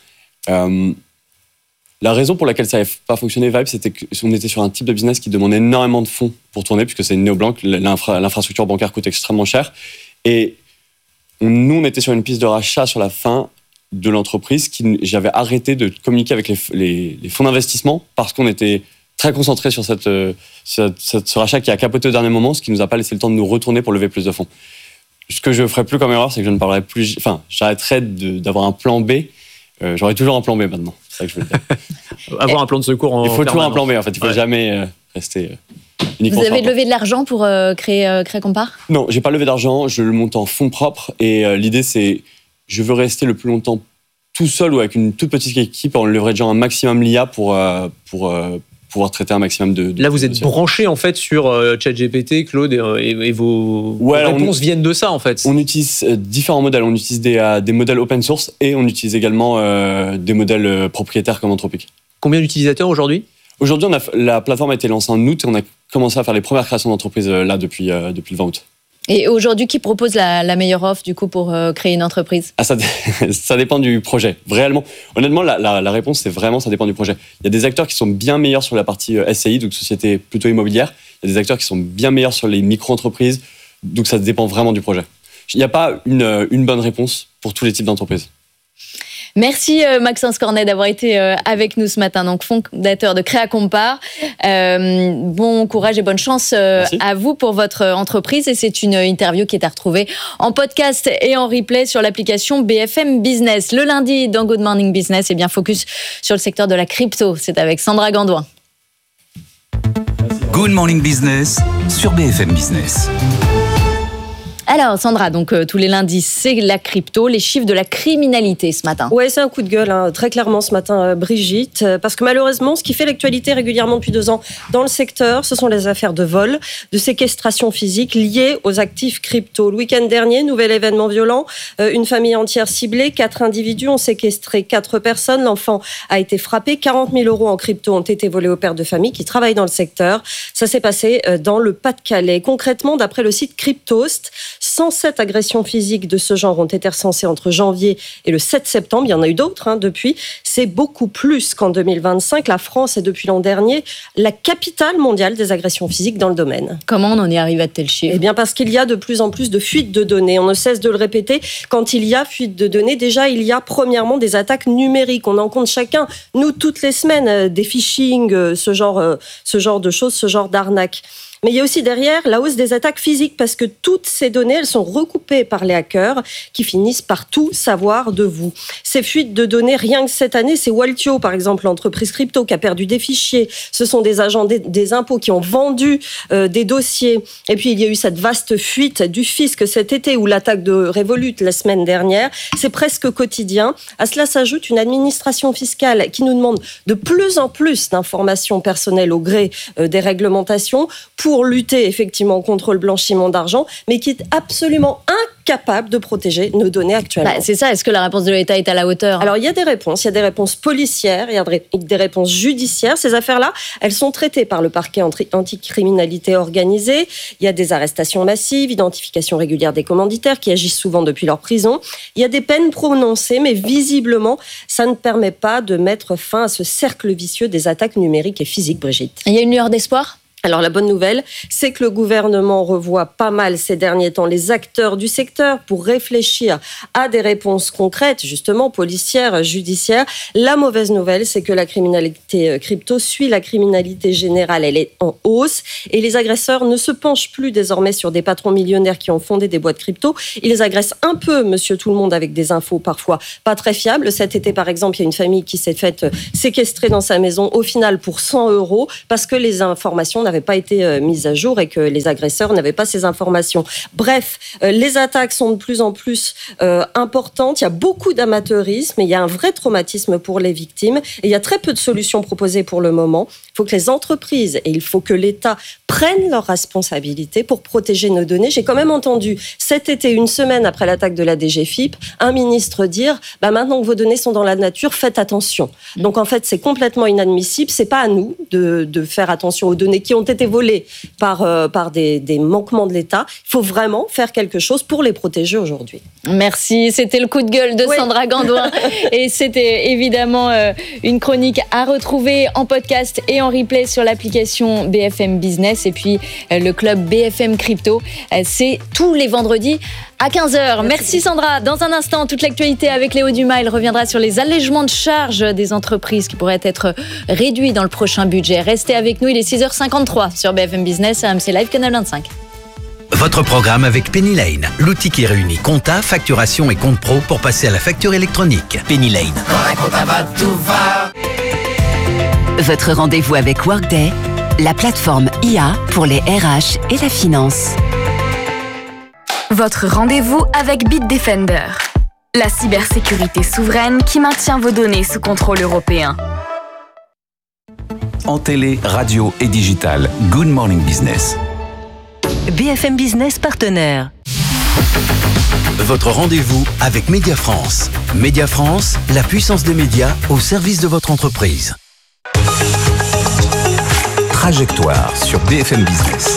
La raison pour laquelle ça n'avait pas fonctionné, Vibe, c'était qu'on était sur un type de business qui demandait énormément de fonds pour tourner, puisque c'est une néobanque, l'infrastructure bancaire coûte extrêmement cher. Et nous, on était sur une piste de rachat sur la fin de l'entreprise. J'avais arrêté de communiquer avec les fonds d'investissement parce qu'on était très concentré sur ce rachat qui a capoté au dernier moment, ce qui ne nous a pas laissé le temps de nous retourner pour lever plus de fonds. Ce que je ne ferai plus comme erreur, c'est que je ne parlerai plus... j'arrêterai d'avoir un plan B. J'aurai toujours un plan B maintenant. C'est ça que je veux dire. Avoir un plan de secours en Il faut toujours un plan B, en fait. Il ne faut jamais rester uniquement... Vous avez levé de l'argent pour créer Compare ? Non, je n'ai pas levé d'argent. Je le monte en fonds propres. Et l'idée, c'est... Je veux rester le plus longtemps tout seul ou avec une toute petite équipe en leverageant un maximum l'IA pour pouvoir traiter un maximum de... Là, vous êtes branché en fait sur ChatGPT, Claude, et vos réponses viennent de ça en fait. On utilise différents modèles. On utilise des modèles open source et on utilise également des modèles propriétaires comme Anthropic. Combien d'utilisateurs aujourd'hui ? Aujourd'hui, la plateforme a été lancée en août et on a commencé à faire les premières créations d'entreprises là depuis le 20 août. Et aujourd'hui, qui propose la meilleure offre du coup pour créer une entreprise ? Ça dépend du projet. Réellement, honnêtement, la réponse, c'est vraiment ça dépend du projet. Il y a des acteurs qui sont bien meilleurs sur la partie SCI, donc société plutôt immobilière. Il y a des acteurs qui sont bien meilleurs sur les micro-entreprises, donc ça dépend vraiment du projet. Il n'y a pas une bonne réponse pour tous les types d'entreprises. Merci Maxence Cornet d'avoir été avec nous ce matin, donc fondateur de Créa Compare. Bon courage et bonne chance à vous pour votre entreprise. Et c'est une interview qui est à retrouver en podcast et en replay sur l'application BFM Business. Le lundi, dans Good Morning Business, bien focus sur le secteur de la crypto. C'est avec Sandra Gandoin. Good Morning Business sur BFM Business. Alors Sandra, donc tous les lundis, c'est la crypto, les chiffres de la criminalité ce matin. Ouais, c'est un coup de gueule, très clairement ce matin, Brigitte, parce que malheureusement, ce qui fait l'actualité régulièrement depuis 2 ans dans le secteur, ce sont les affaires de vol, de séquestration physique liées aux actifs crypto. Le week-end dernier, nouvel événement violent, une famille entière ciblée, 4 individus ont séquestré 4 personnes, l'enfant a été frappé, 40 000 € en crypto ont été volés au père de famille qui travaille dans le secteur. Ça s'est passé dans le Pas-de-Calais. Concrètement, d'après le site Cryptost, 107 agressions physiques de ce genre ont été recensées entre janvier et le 7 septembre. Il y en a eu d'autres depuis. C'est beaucoup plus qu'en 2025. La France est depuis l'an dernier la capitale mondiale des agressions physiques dans le domaine. Comment on en est arrivé à tel chiffre ? Eh bien parce qu'il y a de plus en plus de fuites de données. On ne cesse de le répéter. Quand il y a fuite de données, déjà il y a premièrement des attaques numériques. On en compte chacun, nous toutes les semaines, des phishing, ce genre de choses, ce genre d'arnaques. Mais il y a aussi derrière la hausse des attaques physiques parce que toutes ces données, elles sont recoupées par les hackers qui finissent par tout savoir de vous. Ces fuites de données, rien que cette année, c'est Waltio, par exemple, l'entreprise crypto qui a perdu des fichiers. Ce sont des agents des impôts qui ont vendu des dossiers. Et puis, il y a eu cette vaste fuite du fisc cet été ou l'attaque de Revolut la semaine dernière. C'est presque quotidien. À cela s'ajoute une administration fiscale qui nous demande de plus en plus d'informations personnelles au gré des réglementations pour pour lutter effectivement contre le blanchiment d'argent, mais qui est absolument incapable de protéger nos données actuellement. C'est ça, est-ce que la réponse de l'État est à la hauteur ? Alors il y a des réponses policières, il y a des réponses judiciaires. Ces affaires-là, elles sont traitées par le parquet anticriminalité organisée. Il y a des arrestations massives, identification régulière des commanditaires qui agissent souvent depuis leur prison. Il y a des peines prononcées, mais visiblement, ça ne permet pas de mettre fin à ce cercle vicieux des attaques numériques et physiques, Brigitte. Il y a une lueur d'espoir ? Alors la bonne nouvelle, c'est que le gouvernement revoit pas mal ces derniers temps les acteurs du secteur pour réfléchir à des réponses concrètes, justement policières, judiciaires. La mauvaise nouvelle, c'est que la criminalité crypto suit la criminalité générale, elle est en hausse et les agresseurs ne se penchent plus désormais sur des patrons millionnaires qui ont fondé des boîtes crypto. Ils les agressent un peu, monsieur tout le monde, avec des infos parfois pas très fiables. Cet été, par exemple, il y a une famille qui s'est faite séquestrer dans sa maison, au final pour 100 € parce que les informations n'avaient pas été mises à jour et que les agresseurs n'avaient pas ces informations. Bref, les attaques sont de plus en plus importantes. Il y a beaucoup d'amateurisme et il y a un vrai traumatisme pour les victimes. Et il y a très peu de solutions proposées pour le moment. Il faut que les entreprises et il faut que l'État prennent leurs responsabilités pour protéger nos données. J'ai quand même entendu cet été, une semaine après l'attaque de la DGFiP, un ministre dire maintenant que vos données sont dans la nature, faites attention. Donc en fait, c'est complètement inadmissible. C'est pas à nous de faire attention aux données qui ont été volées par des manquements de l'État. Il faut vraiment faire quelque chose pour les protéger aujourd'hui. Merci, c'était le coup de gueule de Sandra Gandouin et c'était évidemment une chronique à retrouver en podcast et en replay sur l'application BFM Business et puis le club BFM Crypto. C'est tous les vendredis à 15h. Merci Sandra. Dans un instant, toute l'actualité avec Léo Dumas. Il reviendra sur les allègements de charges des entreprises qui pourraient être réduits dans le prochain budget. Restez avec nous, il est 6h53 sur BFM Business, AMC Live, Canal 25. Votre programme avec Penny Lane, l'outil qui réunit compta, facturation et compte pro pour passer à la facture électronique. Penny Lane. Votre rendez-vous avec Workday, la plateforme IA pour les RH et la finance. Votre rendez-vous avec Bitdefender, la cybersécurité souveraine qui maintient vos données sous contrôle européen. En télé, radio et digital, Good Morning Business. BFM Business partenaire. Votre rendez-vous avec Média France. Média France, la puissance des médias au service de votre entreprise. Trajectoire sur BFM Business.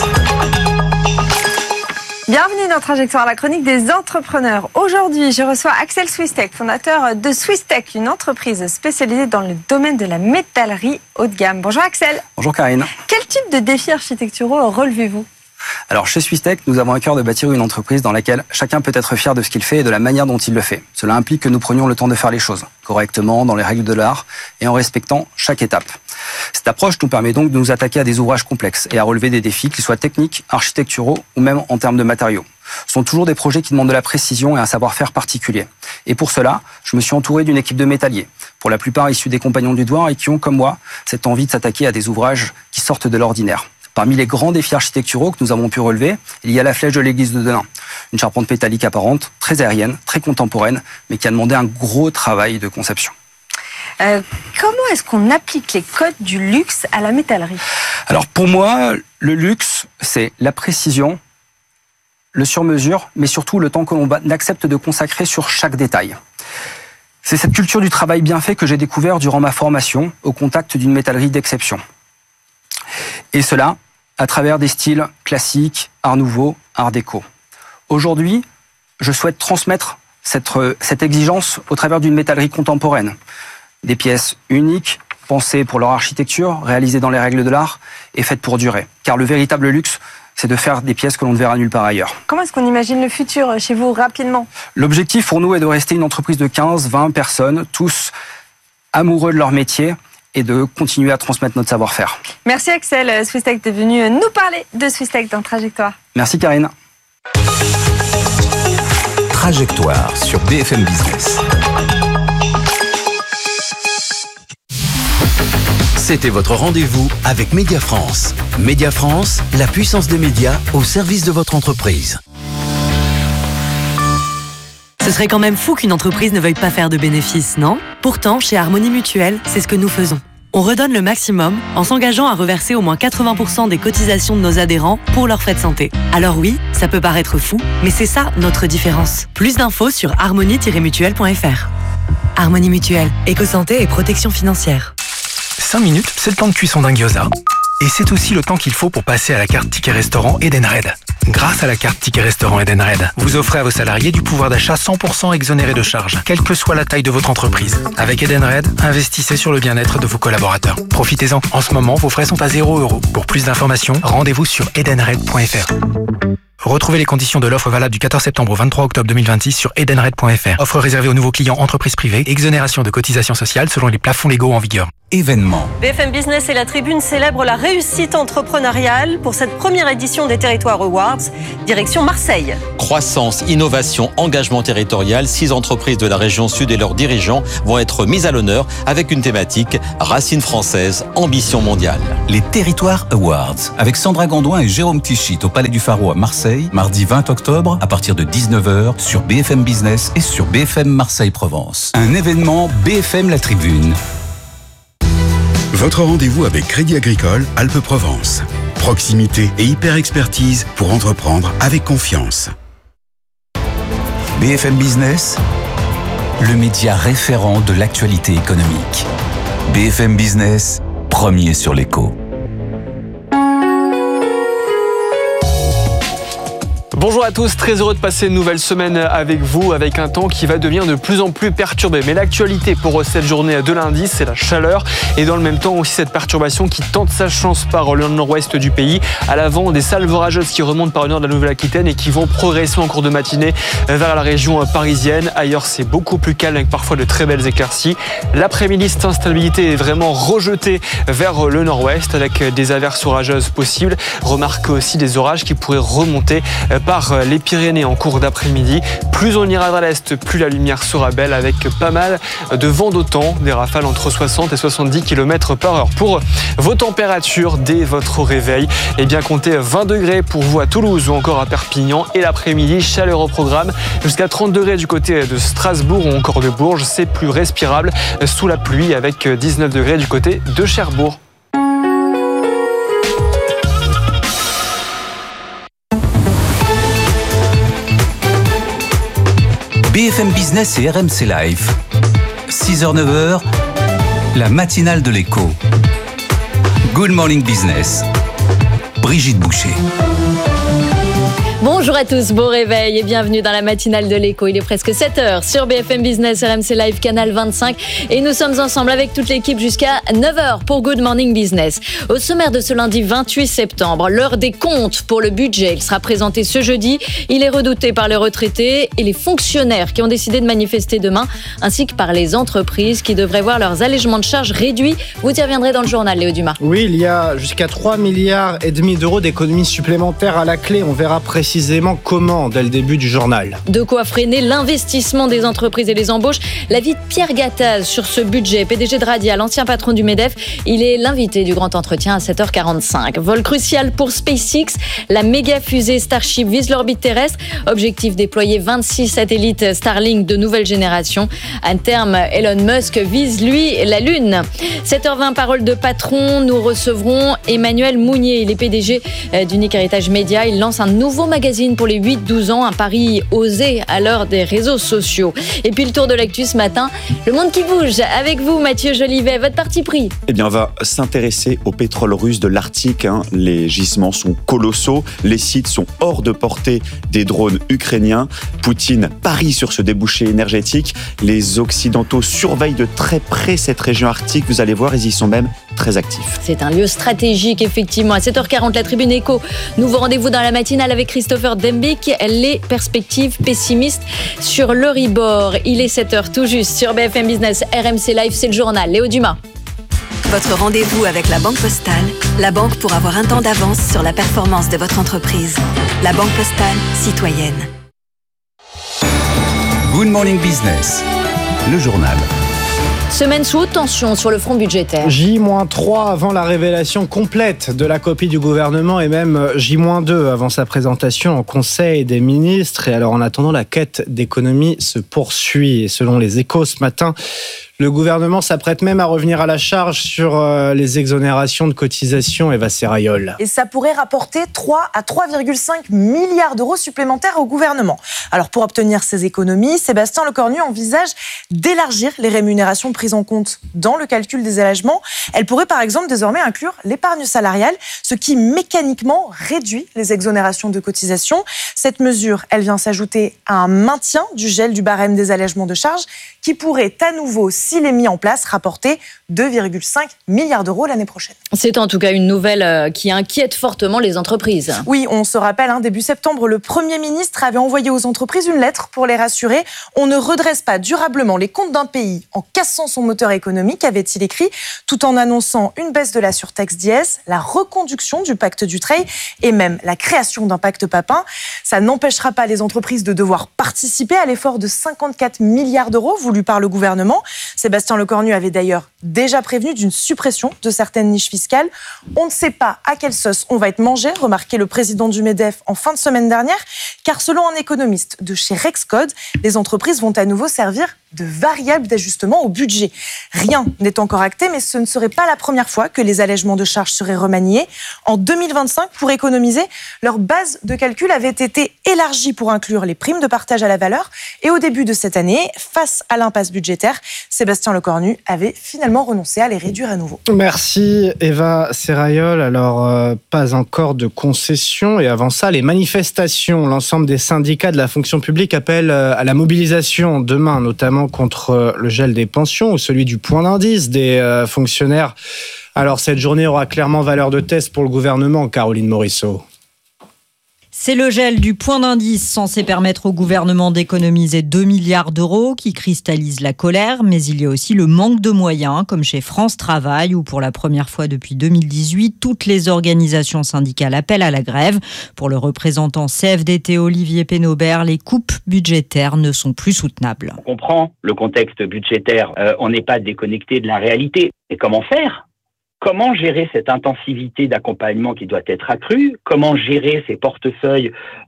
Bienvenue dans Trajectoire, la chronique des entrepreneurs. Aujourd'hui, je reçois Axel Swistek, fondateur de Swistek, une entreprise spécialisée dans le domaine de la métallerie haut de gamme. Bonjour Axel. Bonjour Karine. Quel type de défis architecturaux relevez-vous ? Alors chez Swistek, nous avons à cœur de bâtir une entreprise dans laquelle chacun peut être fier de ce qu'il fait et de la manière dont il le fait. Cela implique que nous prenions le temps de faire les choses correctement, dans les règles de l'art et en respectant chaque étape. Cette approche nous permet donc de nous attaquer à des ouvrages complexes et à relever des défis, qu'ils soient techniques, architecturaux ou même en termes de matériaux. Ce sont toujours des projets qui demandent de la précision et un savoir-faire particulier. Et pour cela, je me suis entouré d'une équipe de métalliers, pour la plupart issus des compagnons du devoir et qui ont, comme moi, cette envie de s'attaquer à des ouvrages qui sortent de l'ordinaire. Parmi les grands défis architecturaux que nous avons pu relever, il y a la flèche de l'église de Denain. Une charpente métallique apparente, très aérienne, très contemporaine, mais qui a demandé un gros travail de conception. Comment est-ce qu'on applique les codes du luxe à la métallerie ? Alors pour moi, le luxe, c'est la précision, le sur-mesure, mais surtout le temps que l'on accepte de consacrer sur chaque détail. C'est cette culture du travail bien fait que j'ai découvert durant ma formation au contact d'une métallerie d'exception. Et cela à travers des styles classiques, art nouveau, art déco. Aujourd'hui, je souhaite transmettre cette exigence au travers d'une métallerie contemporaine. Des pièces uniques, pensées pour leur architecture, réalisées dans les règles de l'art et faites pour durer. Car le véritable luxe, c'est de faire des pièces que l'on ne verra nulle part ailleurs. Comment est-ce qu'on imagine le futur chez vous rapidement ? L'objectif pour nous est de rester une entreprise de 15-20 personnes, tous amoureux de leur métier, et de continuer à transmettre notre savoir-faire. Merci Axel Swistek d'être venu nous parler de Swistek dans Trajectoire. Merci Karine. Trajectoire sur BFM Business. C'était votre rendez-vous avec Média France. Média France, la puissance des médias au service de votre entreprise. Ce serait quand même fou qu'une entreprise ne veuille pas faire de bénéfices, non ? Pourtant, chez Harmonie Mutuelle, c'est ce que nous faisons. On redonne le maximum en s'engageant à reverser au moins 80% des cotisations de nos adhérents pour leurs frais de santé. Alors oui, ça peut paraître fou, mais c'est ça notre différence. Plus d'infos sur harmonie-mutuelle.fr. Harmonie Mutuelle, éco-santé et protection financière. 5 minutes, c'est le temps de cuisson d'un gyoza. Et c'est aussi le temps qu'il faut pour passer à la carte Ticket Restaurant Edenred. Grâce à la carte Ticket Restaurant Edenred, vous offrez à vos salariés du pouvoir d'achat 100% exonéré de charges, quelle que soit la taille de votre entreprise. Avec Edenred, investissez sur le bien-être de vos collaborateurs. Profitez-en. En ce moment, vos frais sont à 0 €. Pour plus d'informations, rendez-vous sur edenred.fr. Retrouvez les conditions de l'offre valable du 14 septembre au 23 octobre 2026 sur edenred.fr. Offre réservée aux nouveaux clients entreprises privées. Exonération de cotisations sociales selon les plafonds légaux en vigueur. Événement. BFM Business et la Tribune célèbrent la réussite entrepreneuriale pour cette première édition des Territoires Awards. Direction Marseille. Croissance, innovation, engagement territorial, 6 entreprises de la région sud et leurs dirigeants vont être mises à l'honneur avec une thématique Racines françaises, ambition mondiale. Les Territoires Awards, avec Sandra Gondouin et Jérôme Tichit au Palais du Pharo à Marseille, mardi 20 octobre à partir de 19h sur BFM Business et sur BFM Marseille-Provence. Un événement BFM La Tribune. Votre rendez-vous avec Crédit Agricole Alpes-Provence. Proximité et hyper-expertise pour entreprendre avec confiance. BFM Business, le média référent de l'actualité économique. BFM Business, premier sur l'écho. Bonjour à tous, très heureux de passer une nouvelle semaine avec vous, avec un temps qui va devenir de plus en plus perturbé. Mais l'actualité pour cette journée de lundi, c'est la chaleur et dans le même temps aussi cette perturbation qui tente sa chance par le nord-ouest du pays, à l'avant des salves orageuses qui remontent par le nord de la Nouvelle-Aquitaine et qui vont progresser en cours de matinée vers la région parisienne. Ailleurs, c'est beaucoup plus calme avec parfois de très belles éclaircies. L'après-midi, cette instabilité est vraiment rejetée vers le nord-ouest avec des averses orageuses possibles. Remarquez aussi des orages qui pourraient remonter par les Pyrénées en cours d'après-midi. Plus on ira vers l'est, plus la lumière sera belle avec pas mal de vent d'automne, des rafales entre 60 et 70 km par heure. Pour vos températures dès votre réveil, eh bien comptez 20 degrés pour vous à Toulouse ou encore à Perpignan et l'après-midi, chaleur au programme jusqu'à 30 degrés du côté de Strasbourg ou encore de Bourges. C'est plus respirable sous la pluie avec 19 degrés du côté de Cherbourg. BFM Business et RMC Live. 6h-9h, la matinale de l'écho. Good Morning Business. Brigitte Boucher. Bonjour à tous, bon réveil et bienvenue dans la matinale de l'écho. Il est presque 7h sur BFM Business, RMC Live, canal 25. Et nous sommes ensemble avec toute l'équipe jusqu'à 9h pour Good Morning Business. Au sommaire de ce lundi 28 septembre, l'heure des comptes pour le budget. Il sera présenté ce jeudi. Il est redouté par les retraités et les fonctionnaires qui ont décidé de manifester demain, ainsi que par les entreprises qui devraient voir leurs allégements de charges réduits. Vous y reviendrez dans le journal, Léo Dumas. Oui, il y a jusqu'à 3,5 milliards d'euros d'économies supplémentaires à la clé. On verra précisément comment dès le début du journal. De quoi freiner l'investissement des entreprises et les embauches. L'avis de Pierre Gattaz sur ce budget, PDG de Radial, ancien patron du MEDEF. Il est l'invité du grand entretien à 7h45. Vol crucial pour SpaceX. La méga fusée Starship vise l'orbite terrestre. Objectif déployer 26 satellites Starlink de nouvelle génération. À terme, Elon Musk vise, lui, la Lune. 7h20, parole de patron. Nous recevrons Emmanuel Mounier. Il est PDG d'Unique Héritage Média. Il lance un nouveau magazine pour les 8-12 ans, un pari osé à l'heure des réseaux sociaux. Et puis le tour de l'actu ce matin, le monde qui bouge. Avec vous, Mathieu Jolivet, votre parti pris. Eh bien, on va s'intéresser au pétrole russe de l'Arctique. Les gisements sont colossaux, les sites sont hors de portée des drones ukrainiens. Poutine parie sur ce débouché énergétique. Les Occidentaux surveillent de très près cette région arctique. Vous allez voir, ils y sont même très actifs. C'est un lieu stratégique, effectivement. À 7h40, la Tribune Écho. Nouveau rendez-vous dans la matinale avec Christopher Dembick. Les perspectives pessimistes sur l'Euribor. Il est 7h tout juste sur BFM Business. RMC Live, c'est le journal. Léo Dumas. Votre rendez-vous avec la Banque Postale, la banque pour avoir un temps d'avance sur la performance de votre entreprise. La Banque Postale, citoyenne. Good Morning Business, le journal. Semaine sous haute tension sur le front budgétaire. J-3 avant la révélation complète de la copie du gouvernement et même J-2 avant sa présentation en Conseil des ministres. Et alors en attendant, la quête d'économie se poursuit. Et selon les Échos ce matin, Le gouvernement s'apprête même à revenir à la charge sur les exonérations de cotisations, Eva Serrayol. Et ça pourrait rapporter 3 à 3,5 milliards d'euros supplémentaires au gouvernement. Alors pour obtenir ces économies, Sébastien Lecornu envisage d'élargir les rémunérations prises en compte dans le calcul des allégements. Elle pourrait par exemple désormais inclure l'épargne salariale, ce qui mécaniquement réduit les exonérations de cotisations. Cette mesure, elle vient s'ajouter à un maintien du gel du barème des allègements de charges qui pourrait à nouveau, s'il est mis en place, rapporter 2,5 milliards d'euros l'année prochaine. C'est en tout cas une nouvelle qui inquiète fortement les entreprises. Oui, on se rappelle, début septembre, le Premier ministre avait envoyé aux entreprises une lettre pour les rassurer. On ne redresse pas durablement les comptes d'un pays en cassant son moteur économique, avait-il écrit, tout en annonçant une baisse de la surtaxe d'IS, la reconduction du pacte Dutreil et même la création d'un pacte Papin. Ça n'empêchera pas les entreprises de devoir participer à l'effort de 54 milliards d'euros voulu par le gouvernement. Sébastien Lecornu avait d'ailleurs déjà prévenu d'une suppression de certaines niches fiscales. On ne sait pas à quelle sauce on va être mangé, remarquait le président du MEDEF en fin de semaine dernière, car selon un économiste de chez Rexcode, les entreprises vont à nouveau servir de variable d'ajustement au budget. Rien n'est encore acté, mais ce ne serait pas la première fois que les allègements de charges seraient remaniés. En 2025, pour économiser, leur base de calcul avait été élargie pour inclure les primes de partage à la valeur. Et au début de cette année, face à l'impasse budgétaire, Sébastien Lecornu avait finalement renoncé à les réduire à nouveau. Merci Eva Serrayol. Alors, pas encore de concession. Et avant ça, les manifestations. L'ensemble des syndicats de la fonction publique appellent à la mobilisation demain, notamment contre le gel des pensions ou celui du point d'indice des fonctionnaires. Alors, cette journée aura clairement valeur de test pour le gouvernement, Caroline Morisseau. C'est le gel du point d'indice censé permettre au gouvernement d'économiser 2 milliards d'euros qui cristallise la colère, mais il y a aussi le manque de moyens, comme chez France Travail, où pour la première fois depuis 2018, toutes les organisations syndicales appellent à la grève. Pour le représentant CFDT Olivier Pénobert, les coupes budgétaires ne sont plus soutenables. On comprend le contexte budgétaire, on n'est pas déconnecté de la réalité. Et comment faire ? Comment gérer cette intensivité d'accompagnement qui doit être accrue ? Comment gérer ces portefeuilles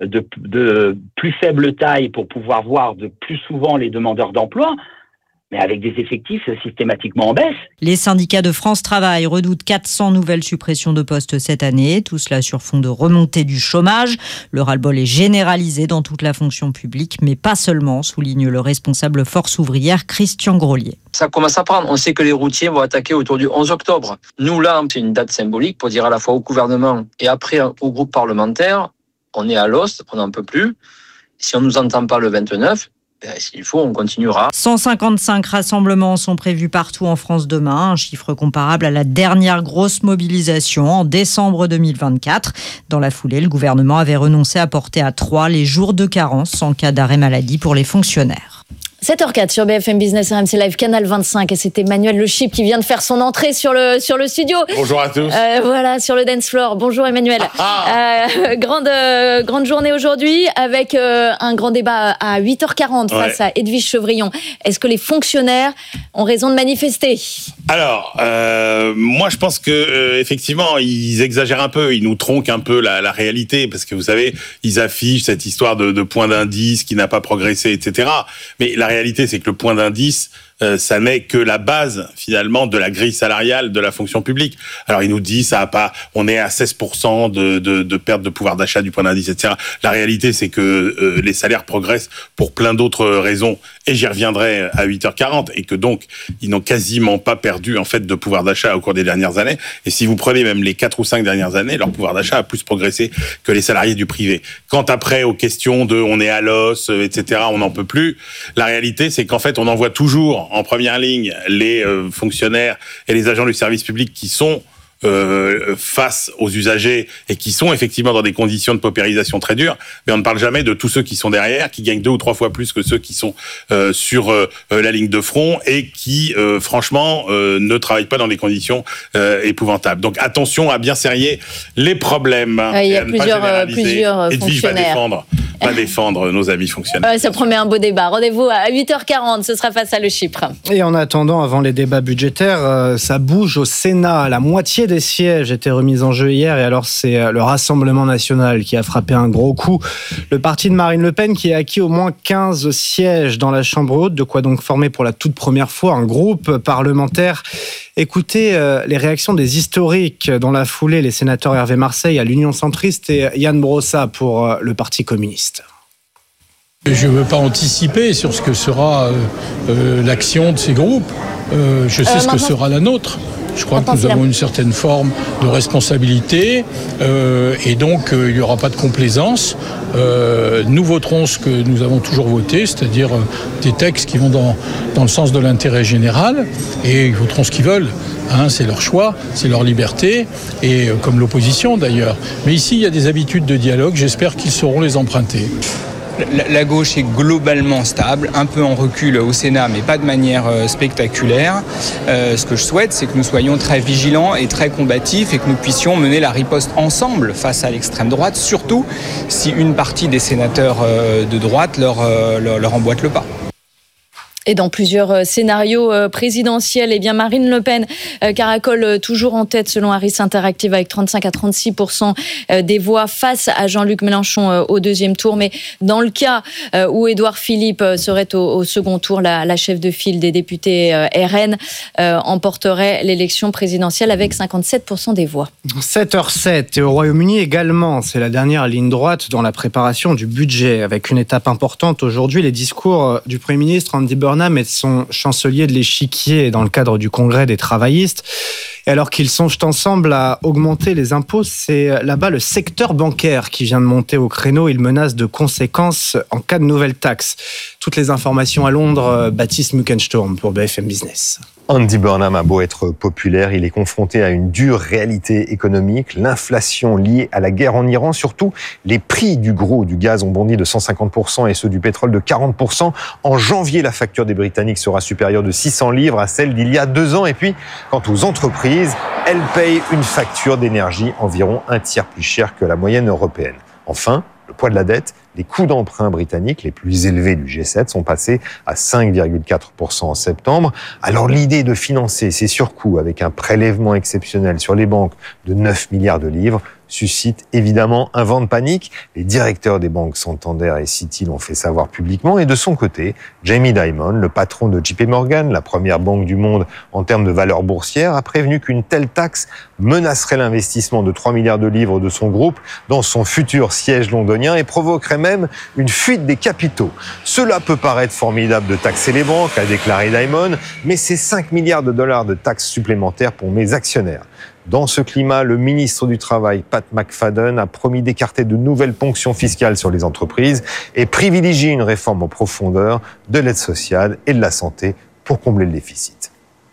de plus faible taille pour pouvoir voir de plus souvent les demandeurs d'emploi ? Mais avec des effectifs systématiquement en baisse. Les syndicats de France Travail redoutent 400 nouvelles suppressions de postes cette année, tout cela sur fond de remontée du chômage. Le ras-le-bol est généralisé dans toute la fonction publique, mais pas seulement, souligne le responsable Force ouvrière Christian Grolier. Ça commence à prendre. On sait que les routiers vont attaquer autour du 11 octobre. Nous, là, c'est une date symbolique pour dire à la fois au gouvernement et après au groupe parlementaire, on est à l'os, on n'en peut plus. Si on ne nous entend pas le 29, s'il faut, on continuera. 155 rassemblements sont prévus partout en France demain, un chiffre comparable à la dernière grosse mobilisation en décembre 2024. Dans la foulée, le gouvernement avait renoncé à porter à 3 les jours de carence en cas d'arrêt maladie pour les fonctionnaires. 7h04 sur BFM Business RMC Live, Canal 25. Et c'est Emmanuel Le Chip qui vient de faire son entrée sur le studio. Bonjour à tous. Voilà, sur le dance floor. Bonjour Emmanuel. Grande journée aujourd'hui avec un grand débat à 8h40 face à Edwige Chevrillon. Est-ce que les fonctionnaires ont raison de manifester ? Alors, moi je pense que effectivement ils exagèrent un peu, ils nous tronquent un peu la réalité parce que vous savez, ils affichent cette histoire de point d'indice qui n'a pas progressé, etc. Mais la réalité, c'est que le point d'indice, ça n'est que la base finalement de la grille salariale de la fonction publique. Alors il nous dit ça a pas, on est à 16% de perte de pouvoir d'achat du point d'indice, etc. La réalité, c'est que les salaires progressent pour plein d'autres raisons, et j'y reviendrai à 8h40, et que donc ils n'ont quasiment pas perdu en fait de pouvoir d'achat au cours des dernières années. Et si vous prenez même les 4 ou 5 dernières années, leur pouvoir d'achat a plus progressé que les salariés du privé. Quant après aux questions de on est à l'os, etc., on n'en peut plus, la réalité, c'est qu'en fait on envoie toujours en première ligne les fonctionnaires et les agents du service public qui sont face aux usagers et qui sont effectivement dans des conditions de paupérisation très dures, mais on ne parle jamais de tous ceux qui sont derrière, qui gagnent 2 ou 3 fois plus que ceux qui sont sur la ligne de front et qui, franchement, ne travaillent pas dans des conditions épouvantables. Donc attention à bien serrer les problèmes. Il y a plusieurs Edwige va fonctionnaires. défendre pas défendre nos amis fonctionnaires. Ça promet un beau débat. Rendez-vous à 8h40, ce sera face à le Chypre. Et en attendant, avant les débats budgétaires, ça bouge au Sénat. La moitié des sièges étaient remis en jeu hier et alors c'est le Rassemblement national qui a frappé un gros coup. Le parti de Marine Le Pen qui a acquis au moins 15 sièges dans la Chambre haute, de quoi donc former pour la toute première fois un groupe parlementaire. Écoutez les réactions des historiques dans la foulée, les sénateurs Hervé Marseille à l'Union centriste et Yann Brossa pour le Parti communiste. Je ne veux pas anticiper sur ce que sera l'action de ces groupes. Je sais ce que sera la nôtre. Je crois que nous avons une certaine forme de responsabilité et donc il n'y aura pas de complaisance. Nous voterons ce que nous avons toujours voté, c'est-à-dire des textes qui vont dans le sens de l'intérêt général et ils voteront ce qu'ils veulent. C'est leur choix, c'est leur liberté, et comme l'opposition d'ailleurs. Mais ici, il y a des habitudes de dialogue, j'espère qu'ils sauront les emprunter. La gauche est globalement stable, un peu en recul au Sénat, mais pas de manière spectaculaire. Ce que je souhaite, c'est que nous soyons très vigilants et très combatifs et que nous puissions mener la riposte ensemble face à l'extrême droite, surtout si une partie des sénateurs de droite leur emboîte le pas. Et dans plusieurs scénarios présidentiels, eh bien Marine Le Pen caracole toujours en tête selon Harris Interactive avec 35 à 36% des voix face à Jean-Luc Mélenchon au deuxième tour. Mais dans le cas où Édouard Philippe serait au second tour, la chef de file des députés RN emporterait l'élection présidentielle avec 57% des voix. 7h07 et au Royaume-Uni également, c'est la dernière ligne droite dans la préparation du budget avec une étape importante aujourd'hui, les discours du Premier ministre Andy Burnham et de son chancelier de l'échiquier dans le cadre du congrès des travaillistes. Et alors qu'ils songent ensemble à augmenter les impôts, c'est là-bas le secteur bancaire qui vient de monter au créneau. Il menace de conséquences en cas de nouvelles taxes. Toutes les informations à Londres, Baptiste Muckensturm pour BFM Business. Andy Burnham a beau être populaire, il est confronté à une dure réalité économique, l'inflation liée à la guerre en Iran, surtout les prix du gros du gaz ont bondi de 150% et ceux du pétrole de 40%. En janvier, la facture des Britanniques sera supérieure de 600 livres à celle d'il y a 2 ans. Et puis, quant aux entreprises, elles payent une facture d'énergie environ un tiers plus chère que la moyenne européenne. Enfin, le poids de la dette, les coûts d'emprunt britanniques les plus élevés du G7 sont passés à 5,4% en septembre. Alors l'idée de financer ces surcoûts avec un prélèvement exceptionnel sur les banques de 9 milliards de livres suscite évidemment un vent de panique. Les directeurs des banques Santander et Citi l'ont fait savoir publiquement. Et de son côté, Jamie Dimon, le patron de JP Morgan, la première banque du monde en termes de valeur boursière, a prévenu qu'une telle taxe menacerait l'investissement de 3 milliards de livres de son groupe dans son futur siège londonien et provoquerait même une fuite des capitaux. Cela peut paraître formidable de taxer les banques, a déclaré Dimon, mais c'est 5 milliards de dollars de taxes supplémentaires pour mes actionnaires. Dans ce climat, le ministre du Travail, Pat McFadden, a promis d'écarter de nouvelles ponctions fiscales sur les entreprises et privilégier une réforme en profondeur de l'aide sociale et de la santé pour combler le déficit.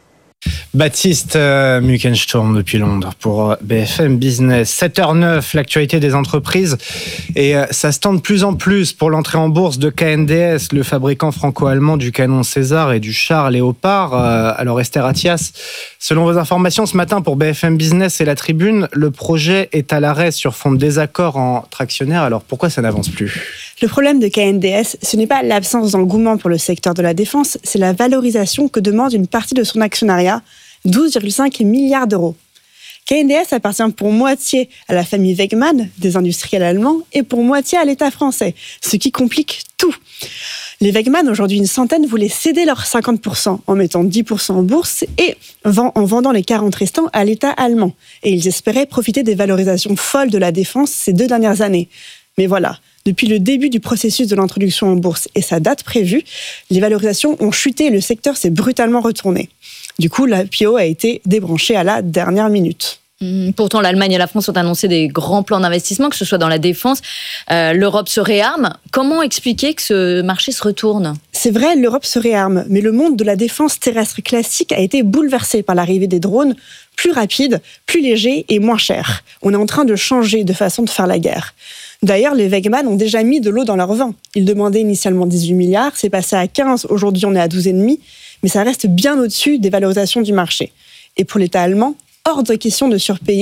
Baptiste Muckensturm depuis Londres pour BFM Business. 7h09, l'actualité des entreprises. Et ça se tend de plus en plus pour l'entrée en bourse de KNDS, le fabricant franco-allemand du canon César et du char Léopard. Alors Esther Attias, selon vos informations ce matin pour BFM Business et La Tribune, le projet est à l'arrêt sur fond de désaccord entre actionnaires. Alors pourquoi ça n'avance plus ? Le problème de KNDS, ce n'est pas l'absence d'engouement pour le secteur de la défense, c'est la valorisation que demande une partie de son actionnariat, 12,5 milliards d'euros. KNDS appartient pour moitié à la famille Wegmann, des industriels allemands, et pour moitié à l'État français, ce qui complique tout. Les Wegmann, aujourd'hui une centaine, voulaient céder leurs 50% en mettant 10% en bourse et en vendant les 40 restants à l'État allemand. Et ils espéraient profiter des valorisations folles de la défense ces 2 dernières années. Mais voilà, depuis le début du processus de l'introduction en bourse et sa date prévue, les valorisations ont chuté et le secteur s'est brutalement retourné. Du coup, l'IPO a été débranché à la dernière minute. Pourtant, l'Allemagne et la France ont annoncé des grands plans d'investissement, que ce soit dans la défense. L'Europe se réarme. Comment expliquer que ce marché se retourne ? C'est vrai, l'Europe se réarme, mais le monde de la défense terrestre classique a été bouleversé par l'arrivée des drones plus rapides, plus légers et moins chers. On est en train de changer de façon de faire la guerre. D'ailleurs, les Wegmann ont déjà mis de l'eau dans leur vin. Ils demandaient initialement 18 milliards, c'est passé à 15, aujourd'hui on est à 12,5, mais ça reste bien au-dessus des valorisations du marché. Et pour l'État allemand, hors de question de surpayer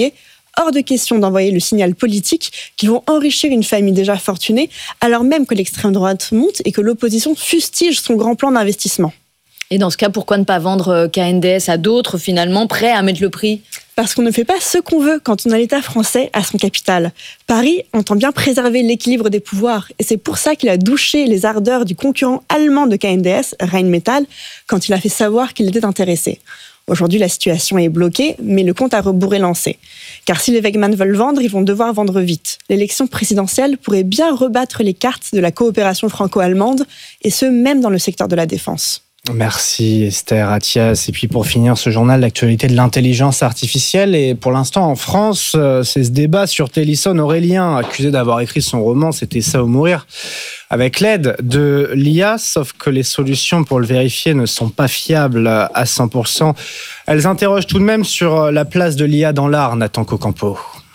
Hors de question d'envoyer le signal politique qu'ils vont enrichir une famille déjà fortunée, alors même que l'extrême droite monte et que l'opposition fustige son grand plan d'investissement. Et dans ce cas, pourquoi ne pas vendre KNDS à d'autres, finalement, prêts à mettre le prix ? Parce qu'on ne fait pas ce qu'on veut quand on a l'État français à son capital. Paris entend bien préserver l'équilibre des pouvoirs, et c'est pour ça qu'il a douché les ardeurs du concurrent allemand de KNDS, Rheinmetall, quand il a fait savoir qu'il était intéressé. Aujourd'hui, la situation est bloquée, mais le compte à rebours est lancé. Car si les Wegmann veulent vendre, ils vont devoir vendre vite. L'élection présidentielle pourrait bien rebattre les cartes de la coopération franco-allemande, et ce, même dans le secteur de la défense. Merci Esther Attias. Et puis pour finir ce journal, l'actualité de l'intelligence artificielle. Et pour l'instant en France, c'est ce débat sur Télisson Aurélien, accusé d'avoir écrit son roman « C'était ça ou mourir ». Avec l'aide de l'IA, sauf que les solutions pour le vérifier ne sont pas fiables à 100%. Elles interrogent tout de même sur la place de l'IA dans l'art, Nathan Cocampo.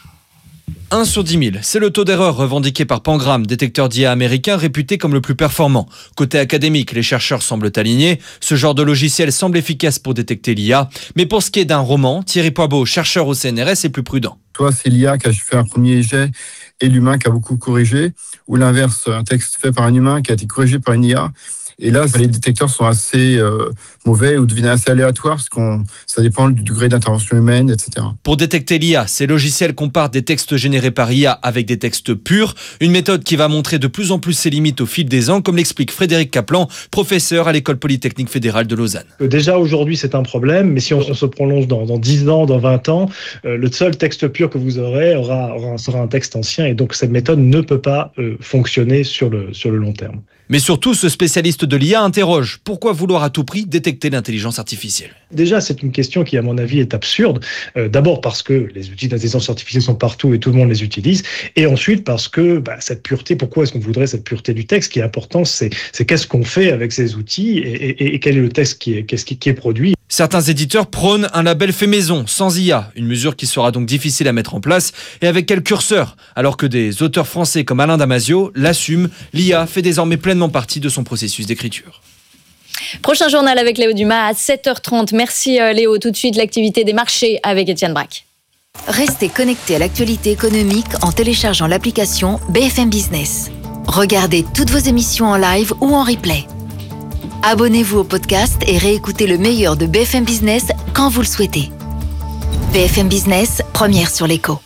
1 sur 10 000, c'est le taux d'erreur revendiqué par Pangram, détecteur d'IA américain réputé comme le plus performant. Côté académique, les chercheurs semblent alignés. Ce genre de logiciel semble efficace pour détecter l'IA. Mais pour ce qui est d'un roman, Thierry Poibeau, chercheur au CNRS, est plus prudent. Soit c'est l'IA qui a fait un premier jet et l'humain qui a beaucoup corrigé, ou l'inverse, un texte fait par un humain qui a été corrigé par une IA. Et là, les détecteurs sont assez mauvais ou deviennent assez aléatoires parce que ça dépend du degré d'intervention humaine, etc. Pour détecter l'IA, ces logiciels comparent des textes générés par IA avec des textes purs, une méthode qui va montrer de plus en plus ses limites au fil des ans, comme l'explique Frédéric Kaplan, professeur à l'École Polytechnique Fédérale de Lausanne. Déjà aujourd'hui, c'est un problème, mais si on se prolonge dans 10 ans, dans 20 ans, le seul texte pur que vous aurez sera un texte ancien, et donc cette méthode ne peut pas fonctionner sur le long terme. Mais surtout, ce spécialiste de l'IA interroge. Pourquoi vouloir à tout prix détecter l'intelligence artificielle ? Déjà, c'est une question qui, à mon avis, est absurde. D'abord parce que les outils d'intelligence artificielle sont partout et tout le monde les utilise. Et ensuite parce que cette pureté, pourquoi est-ce qu'on voudrait cette pureté du texte ? Ce qui est important, c'est qu'est-ce qu'on fait avec ces outils et quel est le texte qui est produit. Certains éditeurs prônent un label fait maison, sans IA, une mesure qui sera donc difficile à mettre en place, et avec quel curseur ? Alors que des auteurs français comme Alain Damasio l'assument, l'IA fait désormais pleinement partie de son processus d'écriture. Prochain journal avec Léo Dumas à 7h30. Merci Léo. Tout de suite, l'activité des marchés avec Étienne Braque. Restez connectés à l'actualité économique en téléchargeant l'application BFM Business. Regardez toutes vos émissions en live ou en replay. Abonnez-vous au podcast et réécoutez le meilleur de BFM Business quand vous le souhaitez. BFM Business, première sur l'écho.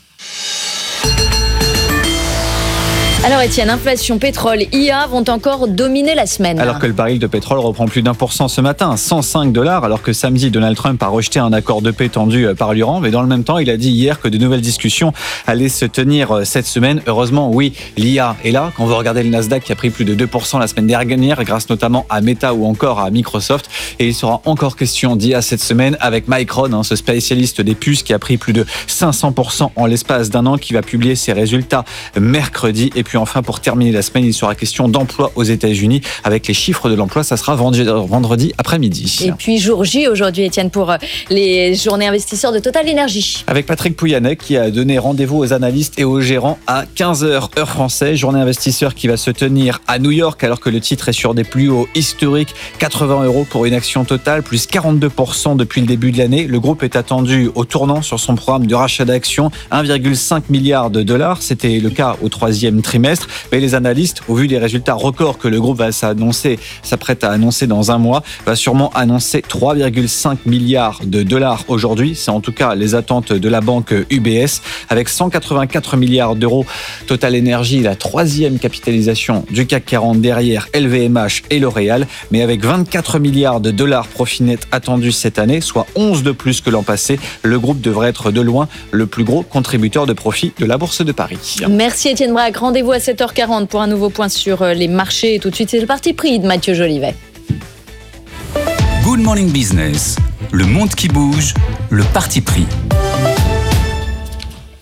Alors Étienne, inflation, pétrole, IA vont encore dominer la semaine. Alors que le baril de pétrole reprend plus d'1% ce matin, à $105, alors que samedi, Donald Trump a rejeté un accord de paix tendu par l'Iran. Mais dans le même temps, il a dit hier que de nouvelles discussions allaient se tenir cette semaine. Heureusement, oui, l'IA est là. Quand vous regardez le Nasdaq qui a pris plus de 2% la semaine dernière, grâce notamment à Meta ou encore à Microsoft. Et il sera encore question d'IA cette semaine avec Micron, ce spécialiste des puces qui a pris plus de 500% en l'espace d'un an, qui va publier ses résultats mercredi. Et puis enfin, pour terminer la semaine, il sera question d'emploi aux États-Unis avec les chiffres de l'emploi. Ça sera vendredi après-midi. Et puis jour J aujourd'hui, Étienne, pour les journées investisseurs de Total Energy. Avec Patrick Pouyanné qui a donné rendez-vous aux analystes et aux gérants à 15h heure française. Journée investisseur qui va se tenir à New York alors que le titre est sur des plus hauts historiques. 80 € pour une action Total, plus 42% depuis le début de l'année. Le groupe est attendu au tournant sur son programme de rachat d'actions. 1,5 milliard de dollars. C'était le cas au troisième trimestre. Mais les analystes, au vu des résultats records que le groupe s'apprête à annoncer dans un mois, va sûrement annoncer 3,5 milliards de dollars aujourd'hui. C'est en tout cas les attentes de la banque UBS. Avec 184 milliards d'euros, Total Energy, la troisième capitalisation du CAC 40 derrière LVMH et L'Oréal. Mais avec 24 milliards de dollars profit net attendus cette année, soit 11 de plus que l'an passé, le groupe devrait être de loin le plus gros contributeur de profit de la Bourse de Paris. Merci Étienne Braque. Rendez-vous à 7h40 pour un nouveau point sur les marchés. Et tout de suite, c'est le parti pris de Mathieu Jolivet. Good Morning Business, le monde qui bouge, le parti pris.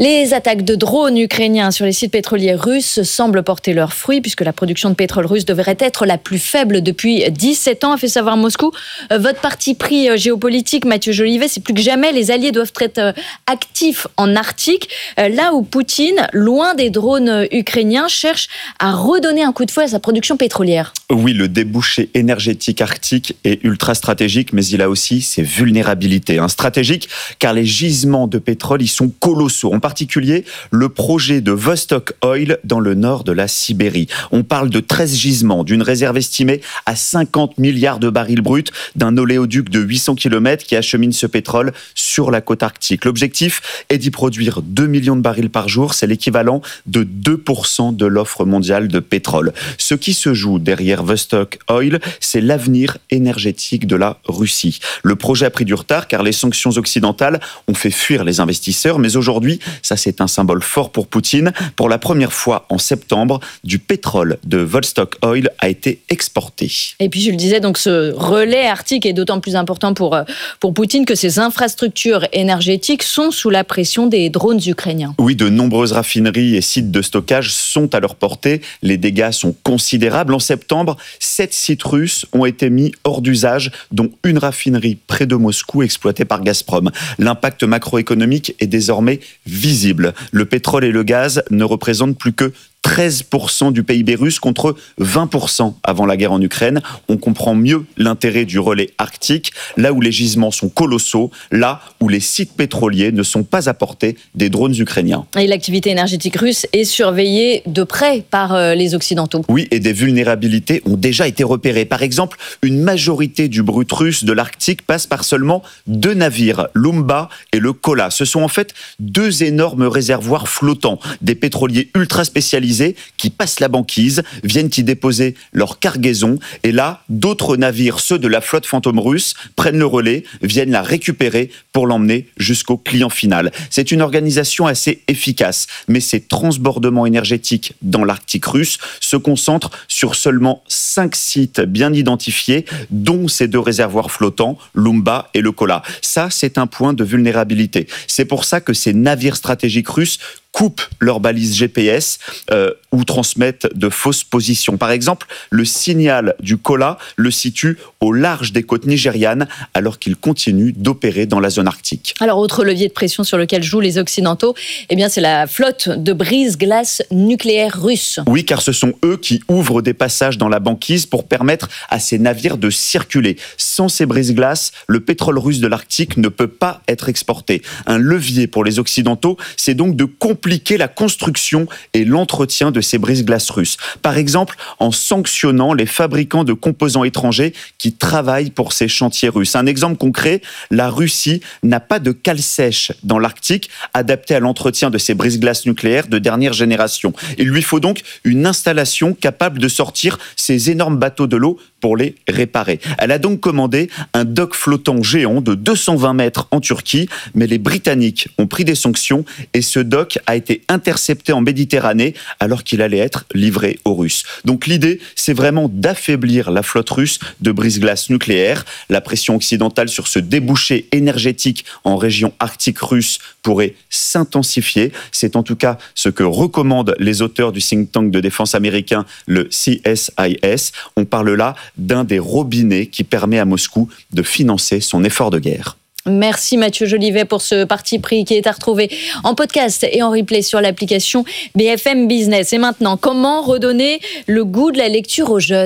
Les attaques de drones ukrainiens sur les sites pétroliers russes semblent porter leurs fruits puisque la production de pétrole russe devrait être la plus faible depuis 17 ans, a fait savoir Moscou. Votre parti pris géopolitique, Mathieu Jolivet, c'est plus que jamais, les alliés doivent être actifs en Arctique, là où Poutine, loin des drones ukrainiens, cherche à redonner un coup de fouet à sa production pétrolière. Oui, le débouché énergétique arctique est ultra stratégique, mais il a aussi ses vulnérabilités. Stratégique, car les gisements de pétrole y sont colossaux. En particulier, le projet de Vostok Oil dans le nord de la Sibérie. On parle de 13 gisements, d'une réserve estimée à 50 milliards de barils bruts, d'un oléoduc de 800 km qui achemine ce pétrole sur la côte arctique. L'objectif est d'y produire 2 millions de barils par jour. C'est l'équivalent de 2% de l'offre mondiale de pétrole. Ce qui se joue derrière Vostok Oil, c'est l'avenir énergétique de la Russie. Le projet a pris du retard car les sanctions occidentales ont fait fuir les investisseurs, mais aujourd'hui, ça c'est un symbole fort pour Poutine. Pour la première fois en septembre, du pétrole de Vostok Oil a été exporté. Et puis je le disais, donc ce relais arctique est d'autant plus important pour Poutine que ses infrastructures énergétiques sont sous la pression des drones ukrainiens. Oui, de nombreuses raffineries et sites de stockage sont à leur portée. Les dégâts sont considérables. En septembre, 7 sites russes ont été mis hors d'usage, dont une raffinerie près de Moscou exploitée par Gazprom. L'impact macroéconomique est désormais visible. Le pétrole et le gaz ne représentent plus que 13% du PIB russe contre 20% avant la guerre en Ukraine. On comprend mieux l'intérêt du relais arctique, là où les gisements sont colossaux, là où les sites pétroliers ne sont pas à portée des drones ukrainiens. Et l'activité énergétique russe est surveillée de près par les Occidentaux. Oui, et des vulnérabilités ont déjà été repérées. Par exemple, une majorité du brut russe de l'Arctique passe par seulement 2 navires, l'Umba et le Kola. Ce sont en fait 2 énormes réservoirs flottants, des pétroliers ultra spécialisés qui passent la banquise, viennent y déposer leur cargaison et là, d'autres navires, ceux de la flotte fantôme russe, prennent le relais, viennent la récupérer pour l'emmener jusqu'au client final. C'est une organisation assez efficace, mais ces transbordements énergétiques dans l'Arctique russe se concentrent sur seulement 5 sites bien identifiés, dont ces 2 réservoirs flottants, l'Umba et le Kola. Ça, c'est un point de vulnérabilité. C'est pour ça que ces navires stratégiques russes coupent leurs balises GPS ou transmettent de fausses positions. Par exemple, le signal du Kola le situe au large des côtes nigérianes alors qu'il continue d'opérer dans la zone arctique. Alors, autre levier de pression sur lequel jouent les Occidentaux, c'est la flotte de brise-glace nucléaire russe. Oui, car ce sont eux qui ouvrent des passages dans la banquise pour permettre à ces navires de circuler. Sans ces brise-glaces, le pétrole russe de l'Arctique ne peut pas être exporté. Un levier pour les Occidentaux, c'est donc de compliquer la construction et l'entretien de ces brise-glaces russes. Par exemple, en sanctionnant les fabricants de composants étrangers qui travaillent pour ces chantiers russes. Un exemple concret, la Russie n'a pas de cale sèche dans l'Arctique adaptée à l'entretien de ces brise-glaces nucléaires de dernière génération. Il lui faut donc une installation capable de sortir ces énormes bateaux de l'eau pour les réparer. Elle a donc commandé un dock flottant géant de 220 mètres en Turquie, mais les Britanniques ont pris des sanctions et ce dock a été intercepté en Méditerranée alors qu'il allait être livré aux Russes. Donc l'idée, c'est vraiment d'affaiblir la flotte russe de brise-glace nucléaire. La pression occidentale sur ce débouché énergétique en région arctique russe pourrait s'intensifier. C'est en tout cas ce que recommandent les auteurs du think tank de défense américain, le CSIS. On parle là d'un des robinets qui permet à Moscou de financer son effort de guerre. Merci Mathieu Jolivet pour ce parti pris qui est à retrouver en podcast et en replay sur l'application BFM Business. Et maintenant, comment redonner le goût de la lecture aux jeunes ?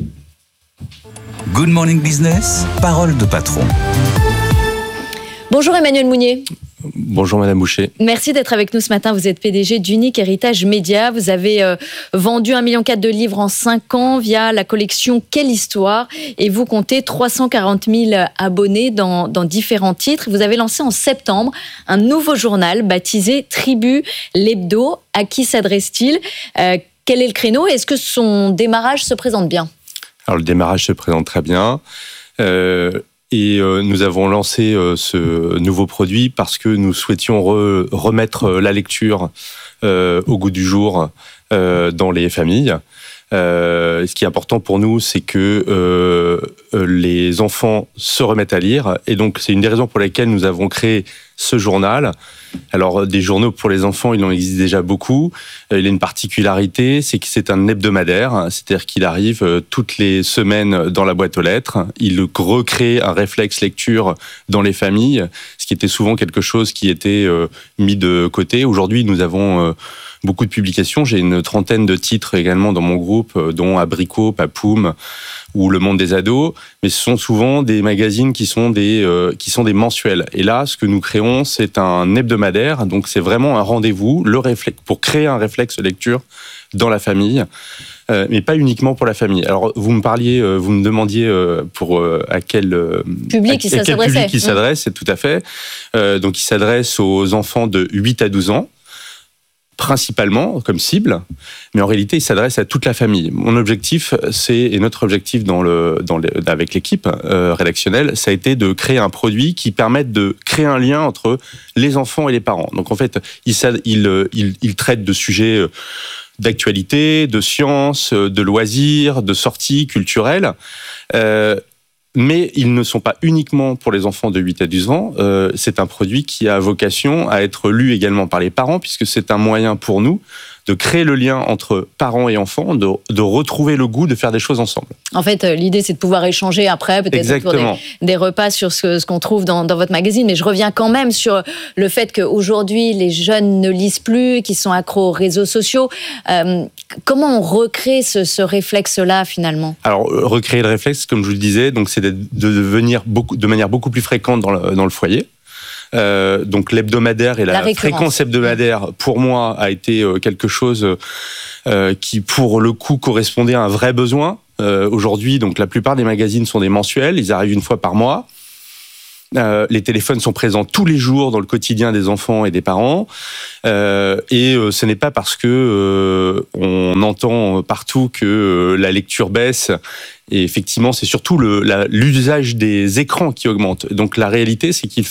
Good Morning Business, parole de patron. Bonjour Emmanuel Mounier. Bonjour Madame Boucher. Merci d'être avec nous ce matin. Vous êtes PDG d'Unique Héritage Média. Vous avez vendu 1,4 million de livres en 5 ans via la collection Quelle Histoire et vous comptez 340 000 abonnés dans différents titres. Vous avez lancé en septembre un nouveau journal baptisé Tribu l'Hebdo. À qui s'adresse-t-il ? Quel est le créneau ? Est-ce que son démarrage se présente bien ? Alors le démarrage se présente très bien. Et nous avons lancé ce nouveau produit parce que nous souhaitions remettre la lecture au goût du jour dans les familles. Ce qui est important pour nous, c'est que les enfants se remettent à lire. Et donc, c'est une des raisons pour lesquelles nous avons créé ce journal. Alors, des journaux pour les enfants, il en existe déjà beaucoup. Il a une particularité, c'est que c'est un hebdomadaire, c'est-à-dire qu'il arrive toutes les semaines dans la boîte aux lettres. Il recrée un réflexe lecture dans les familles, ce qui était souvent quelque chose qui était mis de côté. Aujourd'hui, nous avons beaucoup de publications. J'ai une trentaine de titres également dans mon groupe, dont Abricot, Papoum ou Le Monde des ados, mais ce sont souvent des magazines qui sont des mensuels. Et là, ce que nous créons, c'est un hebdomadaire, donc c'est vraiment un rendez-vous, pour créer un réflexe lecture dans la famille, mais pas uniquement pour la famille. Alors, vous me demandiez à quel public il s'adresse, c'est tout à fait. Donc, il s'adresse aux enfants de 8 à 12 ans, principalement comme cible, mais en réalité, il s'adresse à toute la famille. Mon objectif, et notre objectif avec l'équipe rédactionnelle, ça a été de créer un produit qui permette de créer un lien entre les enfants et les parents. Donc en fait, il traite de sujets d'actualité, de sciences, de loisirs, de sorties culturelles. Mais ils ne sont pas uniquement pour les enfants de 8 à 12 ans. C'est un produit qui a vocation à être lu également par les parents, puisque c'est un moyen pour nous de créer le lien entre parents et enfants, de retrouver le goût de faire des choses ensemble. En fait, l'idée, c'est de pouvoir échanger après, peut-être autour des repas sur ce qu'on trouve dans votre magazine. Mais je reviens quand même sur le fait qu'aujourd'hui, les jeunes ne lisent plus, qu'ils sont accros aux réseaux sociaux. Comment on recrée ce réflexe-là, finalement ? Alors, recréer le réflexe, comme je vous le disais, donc, c'est de venir de manière beaucoup plus fréquente dans le foyer. Donc l'hebdomadaire et la fréquence hebdomadaire, pour moi, a été quelque chose qui, pour le coup, correspondait à un vrai besoin. Aujourd'hui, donc la plupart des magazines sont des mensuels, ils arrivent une fois par mois. Les téléphones sont présents tous les jours dans le quotidien des enfants et des parents, et ce n'est pas parce que on entend partout que la lecture baisse. Et effectivement, c'est surtout l'usage des écrans qui augmente. Donc la réalité, c'est qu'il